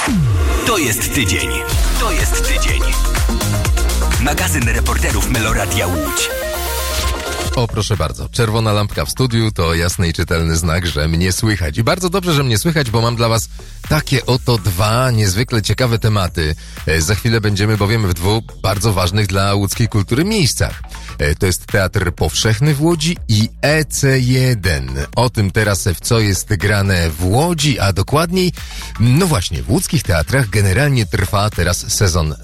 To jest tydzień. To jest tydzień. Magazyn reporterów Meloradia Łódź. O, proszę bardzo. Czerwona lampka w studiu to jasny i czytelny znak, że mnie słychać. I bardzo dobrze, że mnie słychać, bo mam dla was takie oto dwa niezwykle ciekawe tematy. Za chwilę będziemy bowiem w dwóch bardzo ważnych dla łódzkiej kultury miejscach. To jest Teatr Powszechny w Łodzi i EC1. O tym teraz, w co jest grane w Łodzi, a dokładniej, no właśnie, w łódzkich teatrach generalnie trwa teraz sezon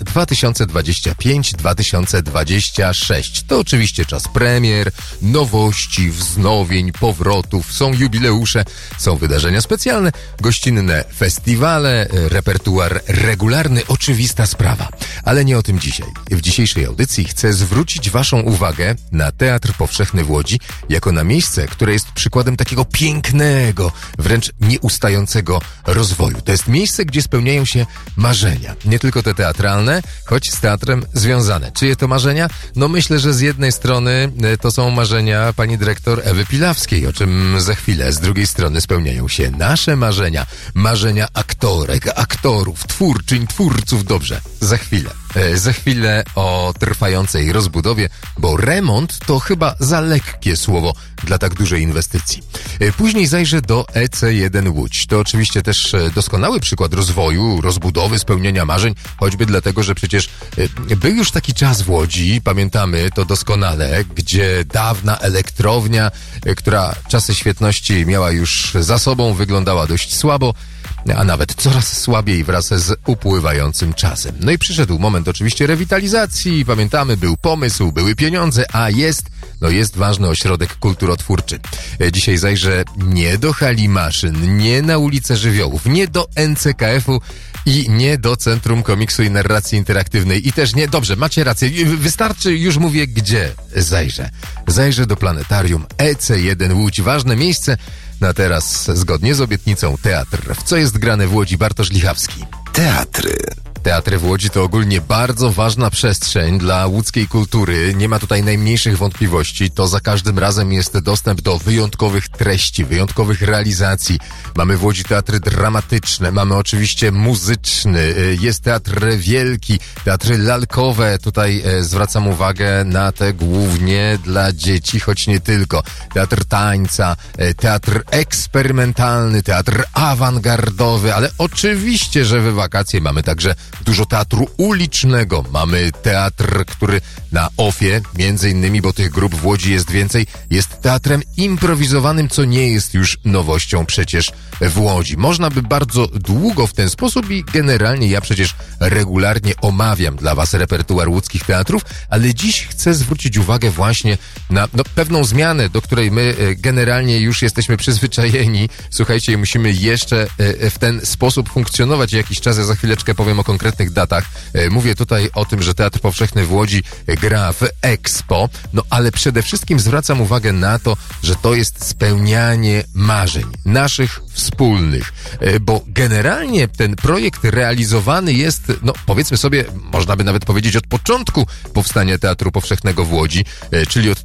2025-2026. To oczywiście czas premier, nowości, wznowień, powrotów, są jubileusze, są wydarzenia specjalne, gościnne festiwale, repertuar regularny, oczywista sprawa. Ale nie o tym dzisiaj. W dzisiejszej audycji chcę zwrócić waszą uwagę na Teatr Powszechny w Łodzi jako na miejsce, które jest przykładem takiego pięknego, wręcz nieustającego rozwoju. To jest miejsce, gdzie spełniają się marzenia. Nie tylko te teatralne, choć z teatrem związane. Czyje to marzenia? No myślę, że z jednej strony to są marzenia pani dyrektor Ewy Pilawskiej, o czym za chwilę. Z drugiej strony spełniają się nasze marzenia. Marzenia aktorek, aktorów, twórczyń, twórców. Dobrze, za chwilę. Za chwilę o trwającej rozbudowie, bo remont to chyba za lekkie słowo dla tak dużej inwestycji. Później zajrzę do EC1 Łódź. To oczywiście też doskonały przykład rozwoju, rozbudowy, spełnienia marzeń, choćby dlatego, że przecież był już taki czas w Łodzi, pamiętamy to doskonale, gdzie dawna elektrownia, która czasy świetności miała już za sobą, wyglądała dość słabo, a nawet coraz słabiej wraz z upływającym czasem. No i przyszedł moment oczywiście rewitalizacji, pamiętamy, był pomysł, były pieniądze, a jest ważny ośrodek kulturotwórczy. Dzisiaj zajrzę nie do hali maszyn, nie na ulicę Żywiołów, nie do NCKF-u i nie do Centrum Komiksu i Narracji Interaktywnej i też nie, dobrze, macie rację, wystarczy, już mówię, gdzie zajrzę. Zajrzę do planetarium EC1 Łódź, ważne miejsce. Na teraz, zgodnie z obietnicą, teatr. W co jest grane w Łodzi? Bartosz Lichawski. Teatry. Teatry w Łodzi to ogólnie bardzo ważna przestrzeń dla łódzkiej kultury. Nie ma tutaj najmniejszych wątpliwości. To za każdym razem jest dostęp do wyjątkowych treści, wyjątkowych realizacji. Mamy w Łodzi teatry dramatyczne, mamy oczywiście muzyczny, jest teatr wielki, teatry lalkowe. Tutaj zwracam uwagę na te głównie dla dzieci, choć nie tylko. Teatr tańca, teatr eksperymentalny, teatr awangardowy, ale oczywiście, że w wakacje mamy także dużo teatru ulicznego. Mamy teatr, który na OFIE, między innymi, bo tych grup w Łodzi jest więcej, jest teatrem improwizowanym, co nie jest już nowością przecież w Łodzi. Można by bardzo długo w ten sposób i generalnie ja przecież regularnie omawiam dla was repertuar łódzkich teatrów, ale dziś chcę zwrócić uwagę właśnie na pewną zmianę, do której my generalnie już jesteśmy przyzwyczajeni. Słuchajcie, musimy jeszcze w ten sposób funkcjonować jakiś czas. Ja za chwileczkę powiem o konkretnych datach. Mówię tutaj o tym, że Teatr Powszechny w Łodzi gra w Expo, ale przede wszystkim zwracam uwagę na to, że to jest spełnianie marzeń naszych wspólnych, bo generalnie ten projekt realizowany jest, powiedzmy sobie, można by nawet powiedzieć od początku powstania Teatru Powszechnego w Łodzi, czyli od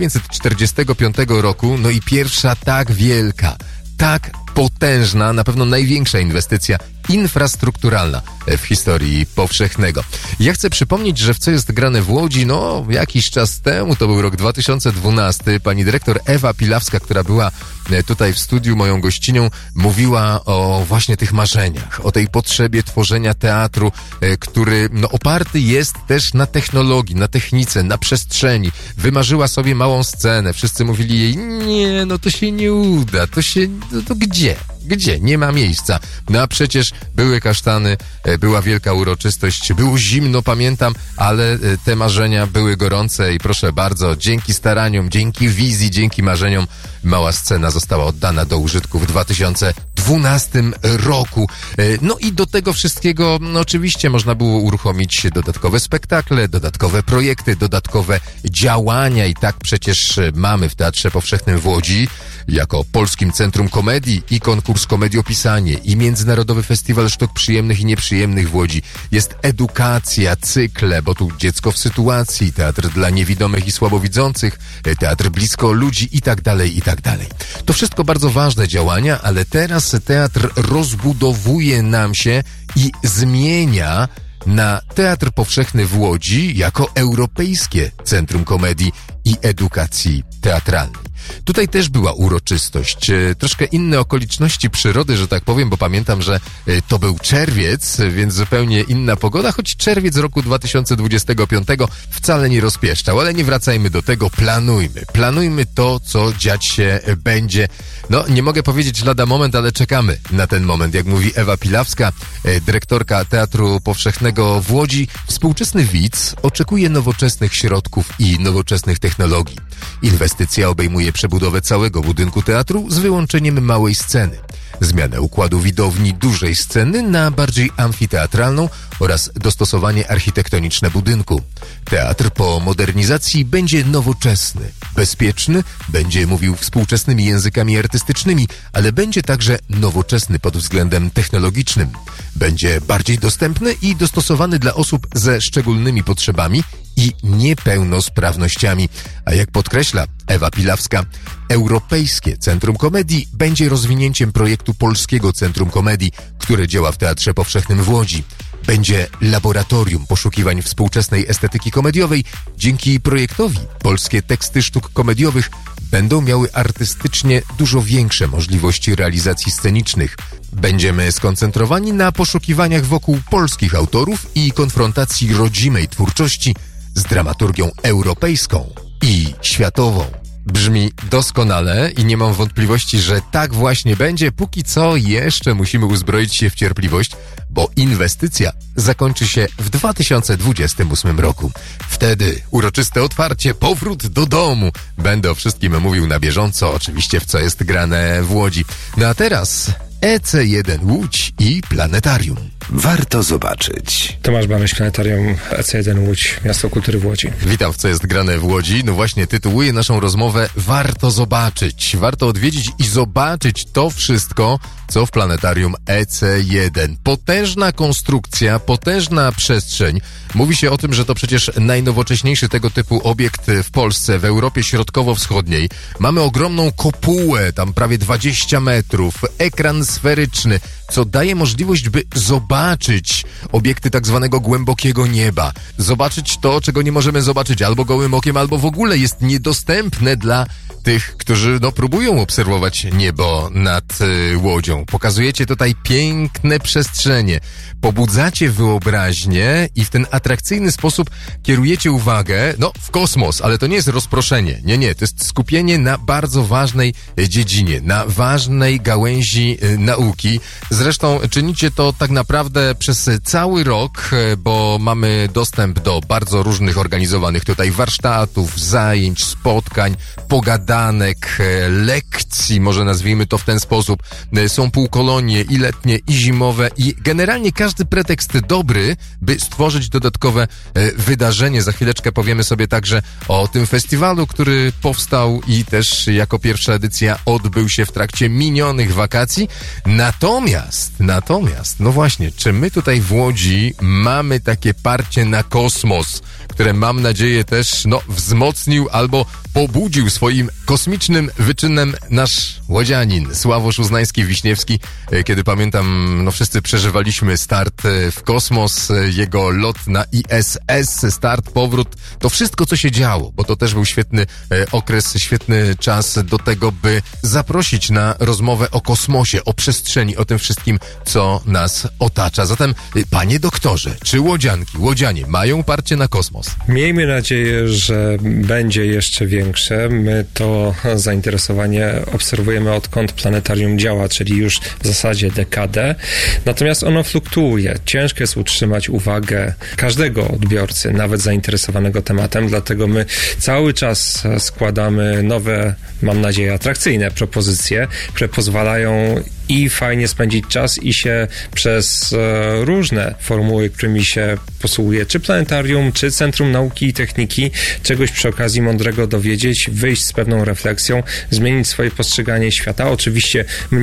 1945 roku, i pierwsza tak wielka, tak potężna, na pewno największa inwestycja infrastrukturalna w historii Powszechnego. Ja chcę przypomnieć, że w co jest grane w Łodzi, jakiś czas temu, to był rok 2012, pani dyrektor Ewa Pilawska, która była tutaj w studiu moją gościnią, mówiła o właśnie tych marzeniach, o tej potrzebie tworzenia teatru, który oparty jest też na technologii, na technice, na przestrzeni. Wymarzyła sobie małą scenę, wszyscy mówili jej, nie, to się nie uda, to gdzie? Gdzie? Nie ma miejsca. A przecież były kasztany, była wielka uroczystość, było zimno, pamiętam, ale te marzenia były gorące i proszę bardzo, dzięki staraniom, dzięki wizji, dzięki marzeniom mała scena została oddana do użytku w 2012 roku. I do tego wszystkiego oczywiście można było uruchomić dodatkowe spektakle, dodatkowe projekty, dodatkowe działania i tak przecież mamy w Teatrze Powszechnym w Łodzi jako Polskim Centrum Komedii i konkurs Komediopisanie i Międzynarodowy Festiwal Sztuk Przyjemnych i Nieprzyjemnych w Łodzi. Jest edukacja, cykle, bo tu dziecko w sytuacji, teatr dla niewidomych i słabowidzących, teatr blisko ludzi i tak dalej, i tak dalej. To wszystko bardzo ważne działania, ale teraz teatr rozbudowuje nam się i zmienia na Teatr Powszechny w Łodzi jako Europejskie Centrum Komedii i Edukacji Teatralnej. Tutaj też była uroczystość, troszkę inne okoliczności przyrody, że tak powiem, bo pamiętam, że to był czerwiec, więc zupełnie inna pogoda, choć czerwiec roku 2025 wcale nie rozpieszczał, ale nie wracajmy do tego, planujmy to, co dziać się będzie. No, nie mogę powiedzieć lada moment, ale czekamy na ten moment. Jak mówi Ewa Pilawska, dyrektorka Teatru Powszechnego w Łodzi, współczesny widz oczekuje nowoczesnych środków i nowoczesnych technologii. Inwestycja obejmuje przebudowę całego budynku teatru z wyłączeniem małej sceny, zmianę układu widowni dużej sceny na bardziej amfiteatralną oraz dostosowanie architektoniczne budynku. Teatr po modernizacji będzie nowoczesny, bezpieczny, będzie mówił współczesnymi językami artystycznymi, ale będzie także nowoczesny pod względem technologicznym. Będzie bardziej dostępny i dostosowany dla osób ze szczególnymi potrzebami i niepełnosprawnościami. A jak podkreśla Ewa Pilawska, Europejskie Centrum Komedii będzie rozwinięciem projektu Polskiego Centrum Komedii, które działa w Teatrze Powszechnym w Łodzi. Będzie laboratorium poszukiwań współczesnej estetyki komediowej. Dzięki projektowi polskie teksty sztuk komediowych będą miały artystycznie dużo większe możliwości realizacji scenicznych. Będziemy skoncentrowani na poszukiwaniach wokół polskich autorów i konfrontacji rodzimej twórczości z dramaturgią europejską i światową. Brzmi doskonale i nie mam wątpliwości, że tak właśnie będzie. Póki co jeszcze musimy uzbroić się w cierpliwość, bo inwestycja zakończy się w 2028 roku. Wtedy uroczyste otwarcie, powrót do domu. Będę o wszystkim mówił na bieżąco, oczywiście w Co jest grane w Łodzi. No a teraz EC1 Łódź i Planetarium. Warto zobaczyć. Tomasz Banyś, Planetarium EC1 Łódź, Miasto Kultury w Łodzi. Witam w Co jest grane w Łodzi. No właśnie tytułuję naszą rozmowę Warto zobaczyć. Warto odwiedzić i zobaczyć to wszystko, co w Planetarium EC1. Potężna konstrukcja, potężna przestrzeń. Mówi się o tym, że to przecież najnowocześniejszy tego typu obiekt w Polsce, w Europie Środkowo-Wschodniej. Mamy ogromną kopułę, tam prawie 20 metrów, ekran sferyczny, co daje możliwość, by zobaczyć obiekty tak zwanego głębokiego nieba. Zobaczyć to, czego nie możemy zobaczyć albo gołym okiem, albo w ogóle jest niedostępne dla tych, którzy próbują obserwować niebo nad Łodzią. Pokazujecie tutaj piękne przestrzenie, pobudzacie wyobraźnię i w ten atrakcyjny sposób kierujecie uwagę, w kosmos, ale to nie jest rozproszenie. Nie, to jest skupienie na bardzo ważnej dziedzinie, na ważnej gałęzi nauki. Zresztą czynicie to tak naprawdę przez cały rok, bo mamy dostęp do bardzo różnych organizowanych tutaj warsztatów, zajęć, spotkań, pogadanek, lekcji, może nazwijmy to w ten sposób. Są półkolonie i letnie, i zimowe i generalnie każdy pretekst dobry, by stworzyć dodatkowe wydarzenie. Za chwileczkę powiemy sobie także o tym festiwalu, który powstał i też jako pierwsza edycja odbył się w trakcie minionych wakacji. Natomiast, no właśnie, czy my tutaj w Łodzi mamy takie parcie na kosmos, które mam nadzieję też, wzmocnił albo pobudził swoim kosmicznym wyczynem nasz łodzianin Sławosz Uznański-Wiśniewski. Kiedy pamiętam, wszyscy przeżywaliśmy start w kosmos, jego lot na ISS, start, powrót, to wszystko, co się działo, bo to też był świetny okres, świetny czas do tego, by zaprosić na rozmowę o kosmosie, o przestrzeni, o tym wszystkim, co nas otacza. Zatem, panie doktorze, czy łodzianie mają parcie na kosmos? Miejmy nadzieję, że będzie jeszcze większe. My to zainteresowanie obserwujemy, odkąd planetarium działa, czyli już w zasadzie dekadę. Natomiast ono fluktuuje. Ciężko jest utrzymać uwagę każdego odbiorcy, nawet zainteresowanego tematem, dlatego my cały czas składamy nowe, mam nadzieję, atrakcyjne propozycje, które pozwalają i fajnie spędzić czas i się przez różne formuły, którymi się posługuje, czy planetarium, czy Centrum Nauki i Techniki, czegoś przy okazji mądrego dowiedzieć, wyjść z pewną refleksją, zmienić swoje postrzeganie świata. Oczywiście mnie osobiście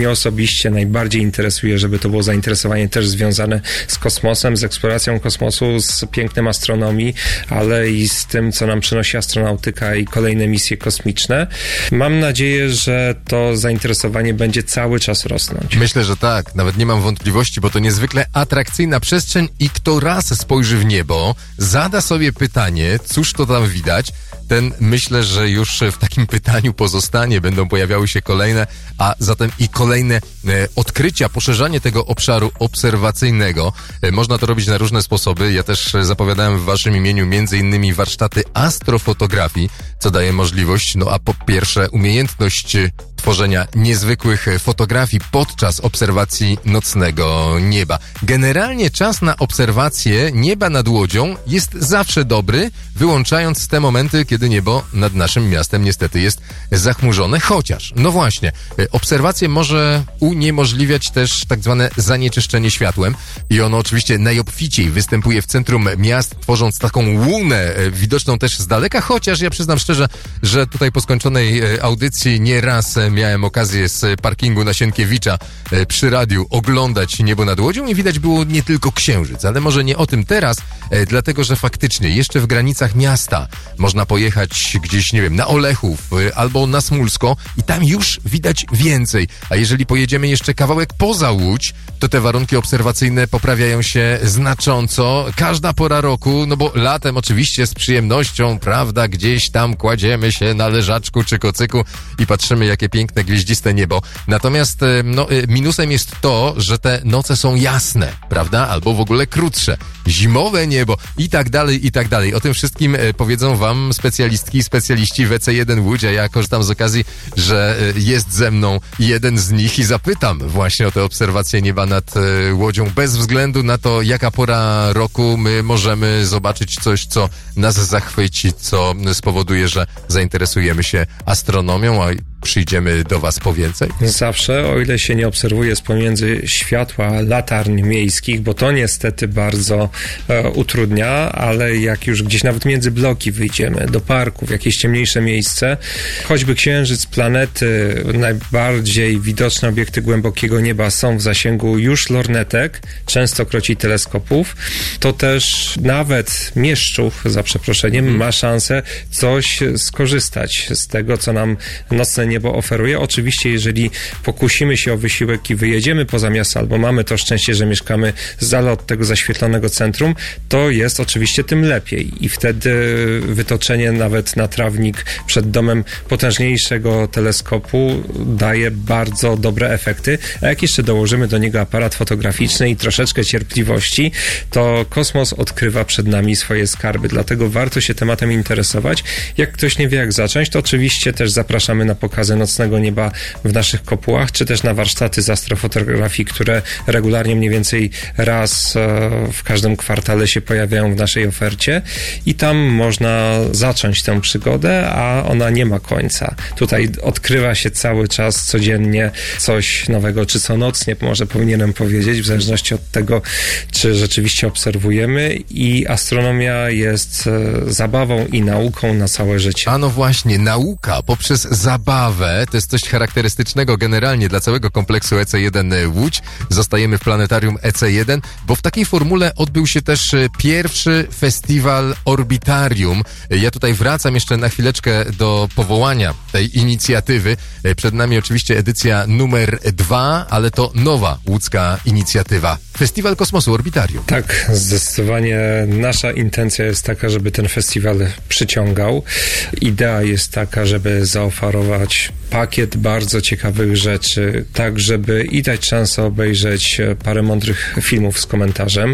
oczywiście najbardziej interesuje, żeby to było zainteresowanie też związane z kosmosem, z eksploracją kosmosu, z pięknem astronomii, ale i z tym, co nam przynosi astronautyka i kolejne misje kosmiczne. Mam nadzieję, że to zainteresowanie będzie cały czas rosnąć. Myślę, że tak. Nawet nie mam wątpliwości, bo to niezwykle atrakcyjna przestrzeń i kto raz spojrzy w niebo, zada sobie pytanie, cóż to tam widać, ten myślę, że już w takim pytaniu pozostanie, będą pojawiały się kolejne, a zatem i kolejne odkrycia, poszerzanie tego obszaru obserwacyjnego. Można to robić na różne sposoby. Ja też zapowiadałem w waszym imieniu między innymi warsztaty astrofotografii, co daje możliwość, a po pierwsze umiejętność tworzenia niezwykłych fotografii podczas obserwacji nocnego nieba. Generalnie czas na obserwację nieba nad Łodzią jest zawsze dobry, wyłączając te momenty, kiedy niebo nad naszym miastem niestety jest zachmurzone, chociaż, no właśnie, obserwację może uniemożliwiać też tak zwane zanieczyszczenie światłem i ono oczywiście najobficiej występuje w centrum miast, tworząc taką łunę widoczną też z daleka, chociaż ja przyznam szczerze, że tutaj po skończonej audycji nieraz miałem okazję z parkingu na Sienkiewicza przy radiu oglądać niebo nad Łodzią i widać było nie tylko księżyc, ale może nie o tym teraz, dlatego że faktycznie jeszcze w granicach miasta można pojechać gdzieś, nie wiem, na Olechów albo na Smulsko i tam już widać więcej, a jeżeli pojedziemy jeszcze kawałek poza Łódź, to te warunki obserwacyjne poprawiają się znacząco. Każda pora roku, bo latem oczywiście z przyjemnością, prawda, gdzieś tam kładziemy się na leżaczku czy kocyku i patrzymy, jakie piękne gwieździste niebo. Natomiast minusem jest to, że te noce są jasne, prawda, albo w ogóle krótsze. Zimowe niebo i tak dalej, i tak dalej. O tym wszystkim powiedzą wam specjalistki i specjaliści w EC1 Łódź, a ja korzystam z okazji, że jest ze mną jeden z nich i zapytam właśnie o te obserwacje nieba nad Łodzią, bez względu na to, jaka pora roku my możemy zobaczyć coś, co nas zachwyci, co spowoduje, że zainteresujemy się astronomią, a przyjdziemy do was po więcej? Zawsze, o ile się nie obserwuje z pomiędzy światła latarń miejskich, bo to niestety bardzo utrudnia, ale jak już gdzieś nawet między bloki wyjdziemy, do parku, w jakieś ciemniejsze miejsce, choćby księżyc, planety, najbardziej widoczne obiekty głębokiego nieba są w zasięgu już lornetek, częstokroć i teleskopów, to też nawet mieszczów, za przeproszeniem, ma szansę coś skorzystać z tego, co nam nocne niebo oferuje. Oczywiście, jeżeli pokusimy się o wysiłek i wyjedziemy poza miasto, albo mamy to szczęście, że mieszkamy z dala od tego zaświetlonego centrum, to jest oczywiście tym lepiej i wtedy wytoczenie nawet na trawnik przed domem potężniejszego teleskopu daje bardzo dobre efekty, a jak jeszcze dołożymy do niego aparat fotograficzny i troszeczkę cierpliwości, to kosmos odkrywa przed nami swoje skarby, dlatego warto się tematem interesować. Jak ktoś nie wie, jak zacząć, to oczywiście też zapraszamy na pokazy nocnego nieba w naszych kopułach, czy też na warsztaty z astrofotografii, które regularnie mniej więcej raz w każdym kwartale się pojawiają w naszej ofercie i tam można zacząć tę przygodę, a ona nie ma końca. Tutaj odkrywa się cały czas, codziennie coś nowego, czy co nocnie, może powinienem powiedzieć, w zależności od tego, czy rzeczywiście obserwujemy i astronomia jest zabawą i nauką na całe życie. A no właśnie, nauka poprzez zabawę. To jest coś charakterystycznego generalnie dla całego kompleksu EC1 Łódź. Zostajemy w planetarium EC1, bo w takiej formule odbył się też pierwszy festiwal Orbitarium. Ja tutaj wracam jeszcze na chwileczkę do powołania tej inicjatywy. Przed nami oczywiście edycja numer 2, ale to nowa łódzka inicjatywa. Festiwal Kosmosu Orbitarium. Tak, zdecydowanie nasza intencja jest taka, żeby ten festiwal przyciągał. Idea jest taka, żeby zaoferować pakiet bardzo ciekawych rzeczy, tak żeby i dać szansę obejrzeć parę mądrych filmów z komentarzem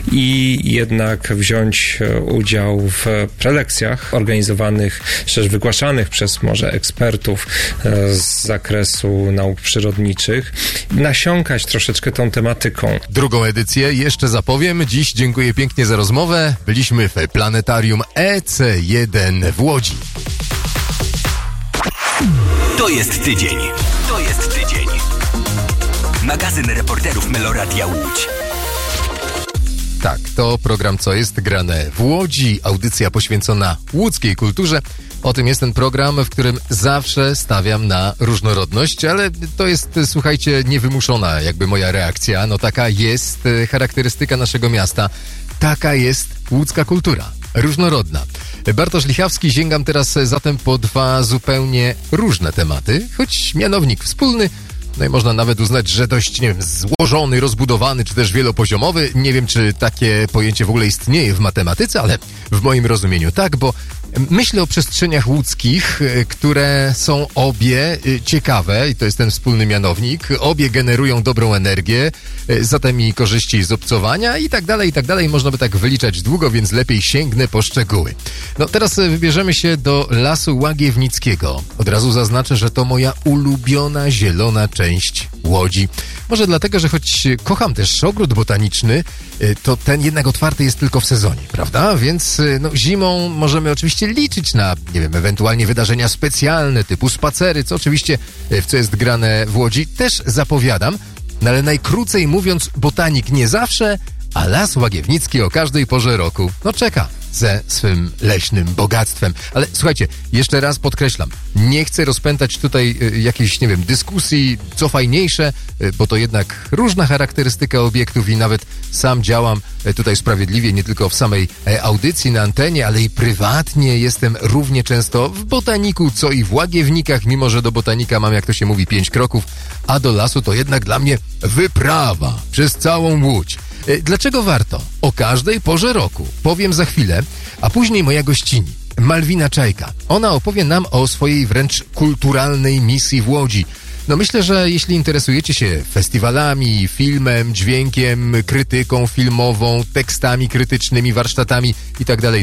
i jednak wziąć udział w prelekcjach organizowanych, czy też wygłaszanych przez może ekspertów z zakresu nauk przyrodniczych, nasiąkać troszeczkę tą tematyką. Drugą edycję jeszcze zapowiem. Dziś dziękuję pięknie za rozmowę. Byliśmy w planetarium EC1 w Łodzi. To jest tydzień. To jest tydzień. Magazyn reporterów Meloradia Łódź. Tak, to program Co jest grane w Łodzi. Audycja poświęcona łódzkiej kulturze. O tym jest ten program, w którym zawsze stawiam na różnorodność, ale to jest, słuchajcie, niewymuszona jakby moja reakcja. No taka jest charakterystyka naszego miasta. Taka jest łódzka kultura. Różnorodna. Bartosz Lichawski, sięgam teraz zatem po dwa zupełnie różne tematy, choć mianownik wspólny. No i można nawet uznać, że dość, nie wiem, złożony, rozbudowany, czy też wielopoziomowy. Nie wiem, czy takie pojęcie w ogóle istnieje w matematyce, ale w moim rozumieniu tak, bo myślę o przestrzeniach łódzkich, które są obie ciekawe i to jest ten wspólny mianownik. Obie generują dobrą energię, zatem i korzyści z obcowania i tak dalej, i tak dalej. Można by tak wyliczać długo, więc lepiej sięgnę po szczegóły. No teraz wybierzemy się do Lasu Łagiewnickiego. Od razu zaznaczę, że to moja ulubiona zielona część Łodzi. Może dlatego, że choć kocham też ogród botaniczny, to ten jednak otwarty jest tylko w sezonie, prawda? Więc no, zimą możemy oczywiście liczyć na, nie wiem, ewentualnie wydarzenia specjalne typu spacery, co oczywiście w co jest grane w Łodzi też zapowiadam, no ale najkrócej mówiąc, botanik nie zawsze, a Las Łagiewnicki o każdej porze roku no czeka ze swym leśnym bogactwem. Ale słuchajcie, jeszcze raz podkreślam, nie chcę rozpętać tutaj jakiejś, nie wiem, dyskusji, co fajniejsze, bo to jednak różna charakterystyka obiektów i nawet sam działam tutaj sprawiedliwie, nie tylko w samej audycji na antenie, ale i prywatnie jestem równie często w botaniku, co i w Łagiewnikach, mimo że do botanika mam, jak to się mówi, 5 kroków, a do lasu to jednak dla mnie wyprawa przez całą Łódź. Dlaczego warto? O każdej porze roku. Powiem za chwilę, a później moja gościni, Malwina Czajka. Ona opowie nam o swojej wręcz kulturalnej misji w Łodzi. No myślę, że jeśli interesujecie się festiwalami, filmem, dźwiękiem, krytyką filmową, tekstami krytycznymi, warsztatami itd.,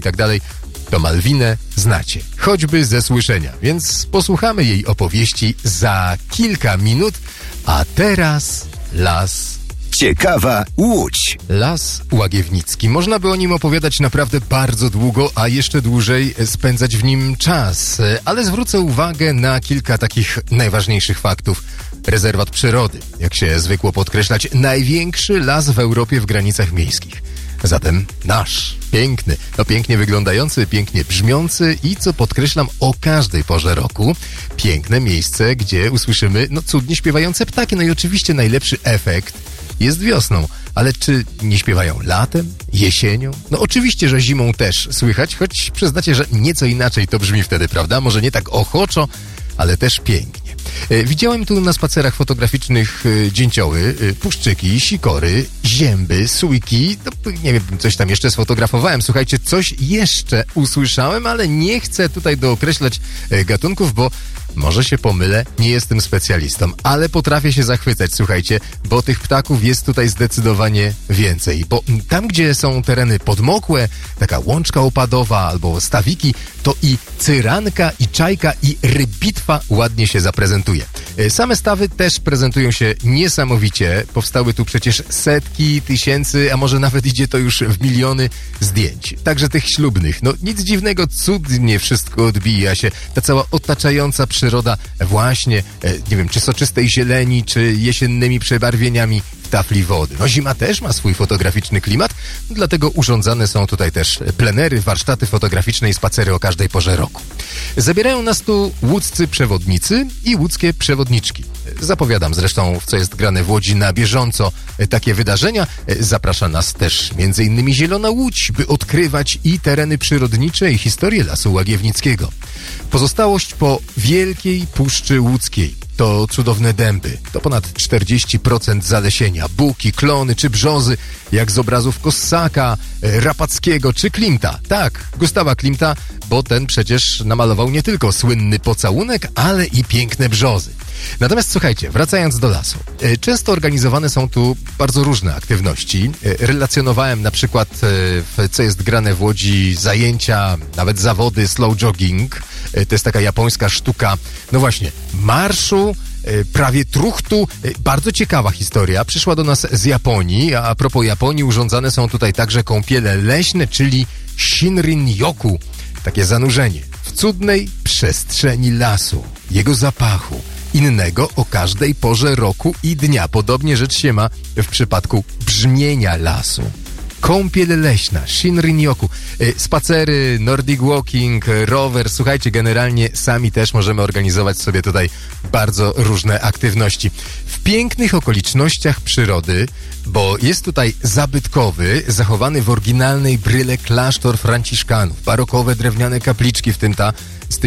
to Malwinę znacie, choćby ze słyszenia. Więc posłuchamy jej opowieści za kilka minut, a teraz Las Ciekawa Łódź. Las Łagiewnicki. Można by o nim opowiadać naprawdę bardzo długo, a jeszcze dłużej spędzać w nim czas. Ale zwrócę uwagę na kilka takich najważniejszych faktów. Rezerwat przyrody, jak się zwykło podkreślać, największy las w Europie w granicach miejskich. Zatem nasz, piękny, no pięknie wyglądający, pięknie brzmiący i co podkreślam o każdej porze roku, piękne miejsce, gdzie usłyszymy no cudnie śpiewające ptaki. No i oczywiście najlepszy efekt jest wiosną, ale czy nie śpiewają latem, jesienią? No oczywiście, że zimą też słychać, choć przyznacie, że nieco inaczej to brzmi wtedy, prawda? Może nie tak ochoczo, ale też pięknie. Widziałem tu na spacerach fotograficznych dzięcioły, puszczyki, sikory, zięby, sójki, no, nie wiem, coś tam jeszcze sfotografowałem. Słuchajcie, coś jeszcze usłyszałem, ale nie chcę tutaj dookreślać gatunków, bo może się pomylę, nie jestem specjalistą, ale potrafię się zachwycać, słuchajcie, bo tych ptaków jest tutaj zdecydowanie więcej. Bo tam, gdzie są tereny podmokłe, taka łączka opadowa albo stawiki, to i cyranka, i czajka, i rybitwa ładnie się zaprezentuje. Same stawy też prezentują się niesamowicie. Powstały tu przecież setki tysięcy, a może nawet idzie to już w miliony zdjęć. Także tych ślubnych. No nic dziwnego, cudnie wszystko odbija się. Ta cała otaczająca przyroda właśnie, nie wiem, czy soczystej zieleni, czy jesiennymi przebarwieniami tafli wody. No zima też ma swój fotograficzny klimat, dlatego urządzane są tutaj też plenery, warsztaty fotograficzne i spacery o każdej porze roku. Zabierają nas tu łódzcy przewodnicy i łódzkie przewodniczki. Zapowiadam zresztą, w co jest grane w Łodzi na bieżąco takie wydarzenia. Zaprasza nas też m.in. Zielona Łódź, by odkrywać i tereny przyrodnicze, i historię Lasu Łagiewnickiego. Pozostałość po Wielkiej Puszczy Łódzkiej to cudowne dęby, to ponad 40% zalesienia, buki, klony czy brzozy, jak z obrazów Kossaka, Rapackiego czy Klimta. Tak, Gustawa Klimta, bo ten przecież namalował nie tylko słynny pocałunek, ale i piękne brzozy. Natomiast słuchajcie, wracając do lasu, często organizowane są tu bardzo różne aktywności. Relacjonowałem na przykład, w co jest grane w Łodzi, zajęcia, nawet zawody slow jogging. To jest taka japońska sztuka, no właśnie, marszu, prawie truchtu. Bardzo ciekawa historia. Przyszła do nas z Japonii, a propos Japonii urządzane są tutaj także kąpiele leśne, czyli Shinrin-yoku. Takie zanurzenie w cudnej przestrzeni lasu, jego zapachu, innego o każdej porze roku i dnia. Podobnie rzecz się ma w przypadku brzmienia lasu. kąpiel leśna, Shinrin-yoku, spacery, Nordic walking, rower. Słuchajcie, generalnie sami też możemy organizować sobie tutaj bardzo różne aktywności. W pięknych okolicznościach przyrody, bo jest tutaj zabytkowy, zachowany w oryginalnej bryle klasztor franciszkanów, barokowe drewniane kapliczki, w tym ta z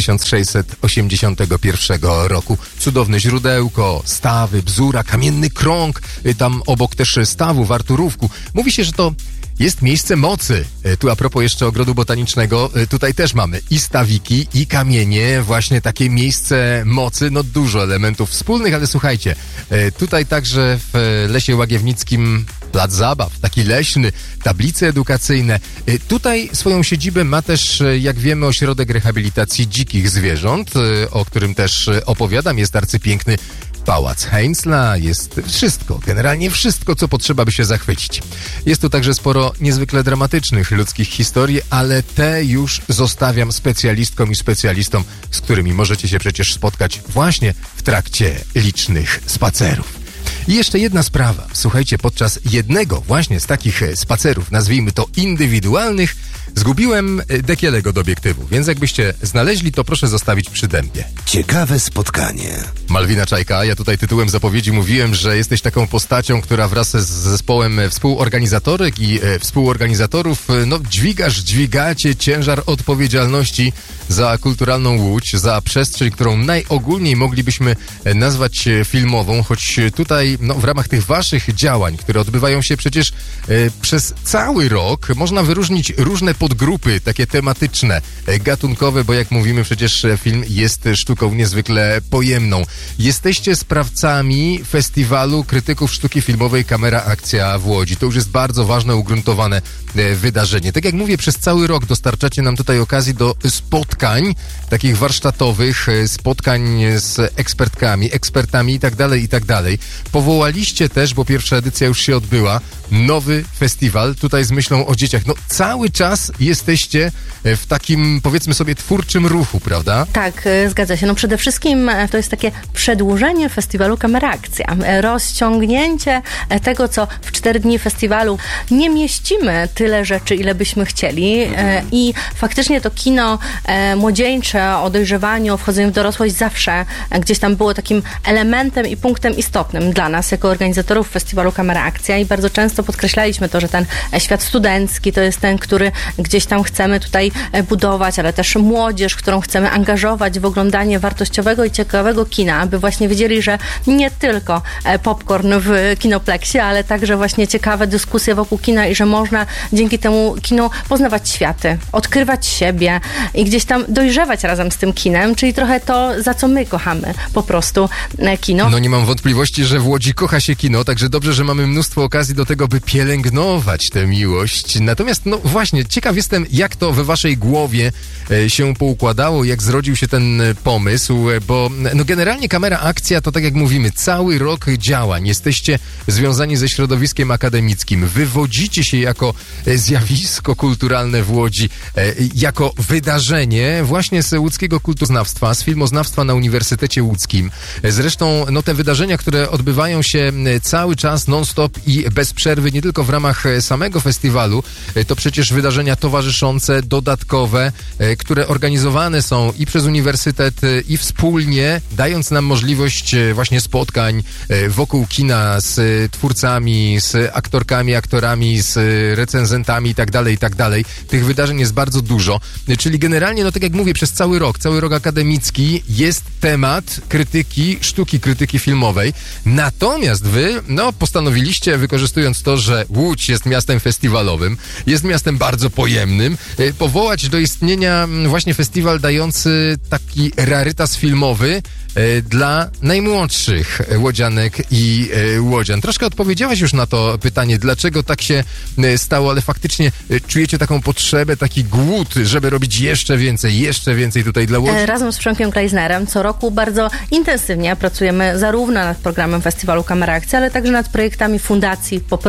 1681 roku. Cudowne źródełko, stawy, bzura, kamienny krąg, tam obok też stawu w Arturówku. Mówi się, że to jest miejsce mocy. Tu a propos jeszcze ogrodu botanicznego, tutaj też mamy i stawiki, i kamienie, właśnie takie miejsce mocy, no dużo elementów wspólnych, ale słuchajcie, tutaj także w Lesie Łagiewnickim plac zabaw, taki leśny, tablice edukacyjne. Tutaj swoją siedzibę ma też, jak wiemy, ośrodek rehabilitacji dzikich zwierząt, o którym też opowiadam. Jest arcypiękny Pałac Heinzla, jest wszystko, generalnie wszystko, co potrzeba, by się zachwycić. Jest tu także sporo niezwykle dramatycznych ludzkich historii, ale te już zostawiam specjalistkom i specjalistom, z którymi możecie się przecież spotkać właśnie w trakcie licznych spacerów. I jeszcze jedna sprawa. Słuchajcie, podczas jednego właśnie z takich spacerów, nazwijmy to indywidualnych, zgubiłem dekielego do obiektywu, więc jakbyście znaleźli, to proszę zostawić przy dębie. Ciekawe spotkanie. Malwina Czajka, ja tutaj tytułem zapowiedzi mówiłem, że jesteś taką postacią, która wraz z zespołem współorganizatorek i współorganizatorów, no dźwigacie ciężar odpowiedzialności za kulturalną Łódź, za przestrzeń, którą najogólniej moglibyśmy nazwać filmową, choć tutaj no, w ramach tych waszych działań, które odbywają się przecież przez cały rok, można wyróżnić różne podgrupy, takie tematyczne, gatunkowe, bo jak mówimy, przecież film jest sztuką niezwykle pojemną. Jesteście sprawcami festiwalu krytyków sztuki filmowej Kamera Akcja w Łodzi. To już jest bardzo ważne, ugruntowane wydarzenie. Tak jak mówię, przez cały rok dostarczacie nam tutaj okazji do spotkań, takich warsztatowych, spotkań z ekspertami i tak dalej. Powołaliście też, bo pierwsza edycja już się odbyła, nowy festiwal, tutaj z myślą o dzieciach. No cały czas jesteście w takim, powiedzmy sobie, twórczym ruchu, prawda? Tak, zgadza się. No przede wszystkim to jest takie przedłużenie festiwalu Kamera Akcja. Rozciągnięcie tego, co w 4 dni festiwalu nie mieścimy tyle rzeczy, ile byśmy chcieli i faktycznie to kino młodzieńcze o dojrzewaniu, wchodzeniu w dorosłość zawsze gdzieś tam było takim elementem i punktem istotnym dla nas jako organizatorów festiwalu Kamera Akcja i bardzo często podkreślaliśmy to, że ten świat studencki to jest ten, który gdzieś tam chcemy tutaj budować, ale też młodzież, którą chcemy angażować w oglądanie wartościowego i ciekawego kina, aby właśnie wiedzieli, że nie tylko popcorn w kinopleksie, ale także właśnie ciekawe dyskusje wokół kina i że można dzięki temu kinu poznawać światy, odkrywać siebie i gdzieś tam dojrzewać razem z tym kinem, czyli trochę to, za co my kochamy po prostu kino. No nie mam wątpliwości, że w Łodzi kocha się kino, także dobrze, że mamy mnóstwo okazji do tego, by pielęgnować tę miłość. Natomiast, no właśnie, ciekaw jestem, jak to we waszej głowie się poukładało, jak zrodził się ten pomysł, bo no generalnie Kamera Akcja to, tak jak mówimy, cały rok działań. Jesteście związani ze środowiskiem akademickim. Wywodzicie się jako zjawisko kulturalne w Łodzi, jako wydarzenie właśnie z łódzkiego kulturoznawstwa, z filmoznawstwa na Uniwersytecie Łódzkim. Zresztą, no te wydarzenia, które odbywają się cały czas, non-stop i bez przerwy, nie tylko w ramach samego festiwalu, to przecież wydarzenia towarzyszące, dodatkowe, które organizowane są i przez uniwersytet, i wspólnie, dając nam możliwość właśnie spotkań wokół kina z twórcami, z aktorkami, aktorami, z recenzentami i tak dalej. Tych wydarzeń jest bardzo dużo. Czyli generalnie, no tak jak mówię, przez cały rok akademicki jest temat krytyki, sztuki krytyki filmowej. Natomiast wy, no postanowiliście, wykorzystując to, że Łódź jest miastem festiwalowym, jest miastem bardzo pojemnym, powołać do istnienia właśnie festiwal dający taki rarytas filmowy dla najmłodszych łodzianek i łodzian. Troszkę odpowiedziałaś już na to pytanie, dlaczego tak się stało, ale faktycznie czujecie taką potrzebę, taki głód, żeby robić jeszcze więcej tutaj dla Łodzi? Razem z Przemkiem Kleisnerem co roku bardzo intensywnie pracujemy zarówno nad programem festiwalu Kamera Akcja, ale także nad projektami fundacji po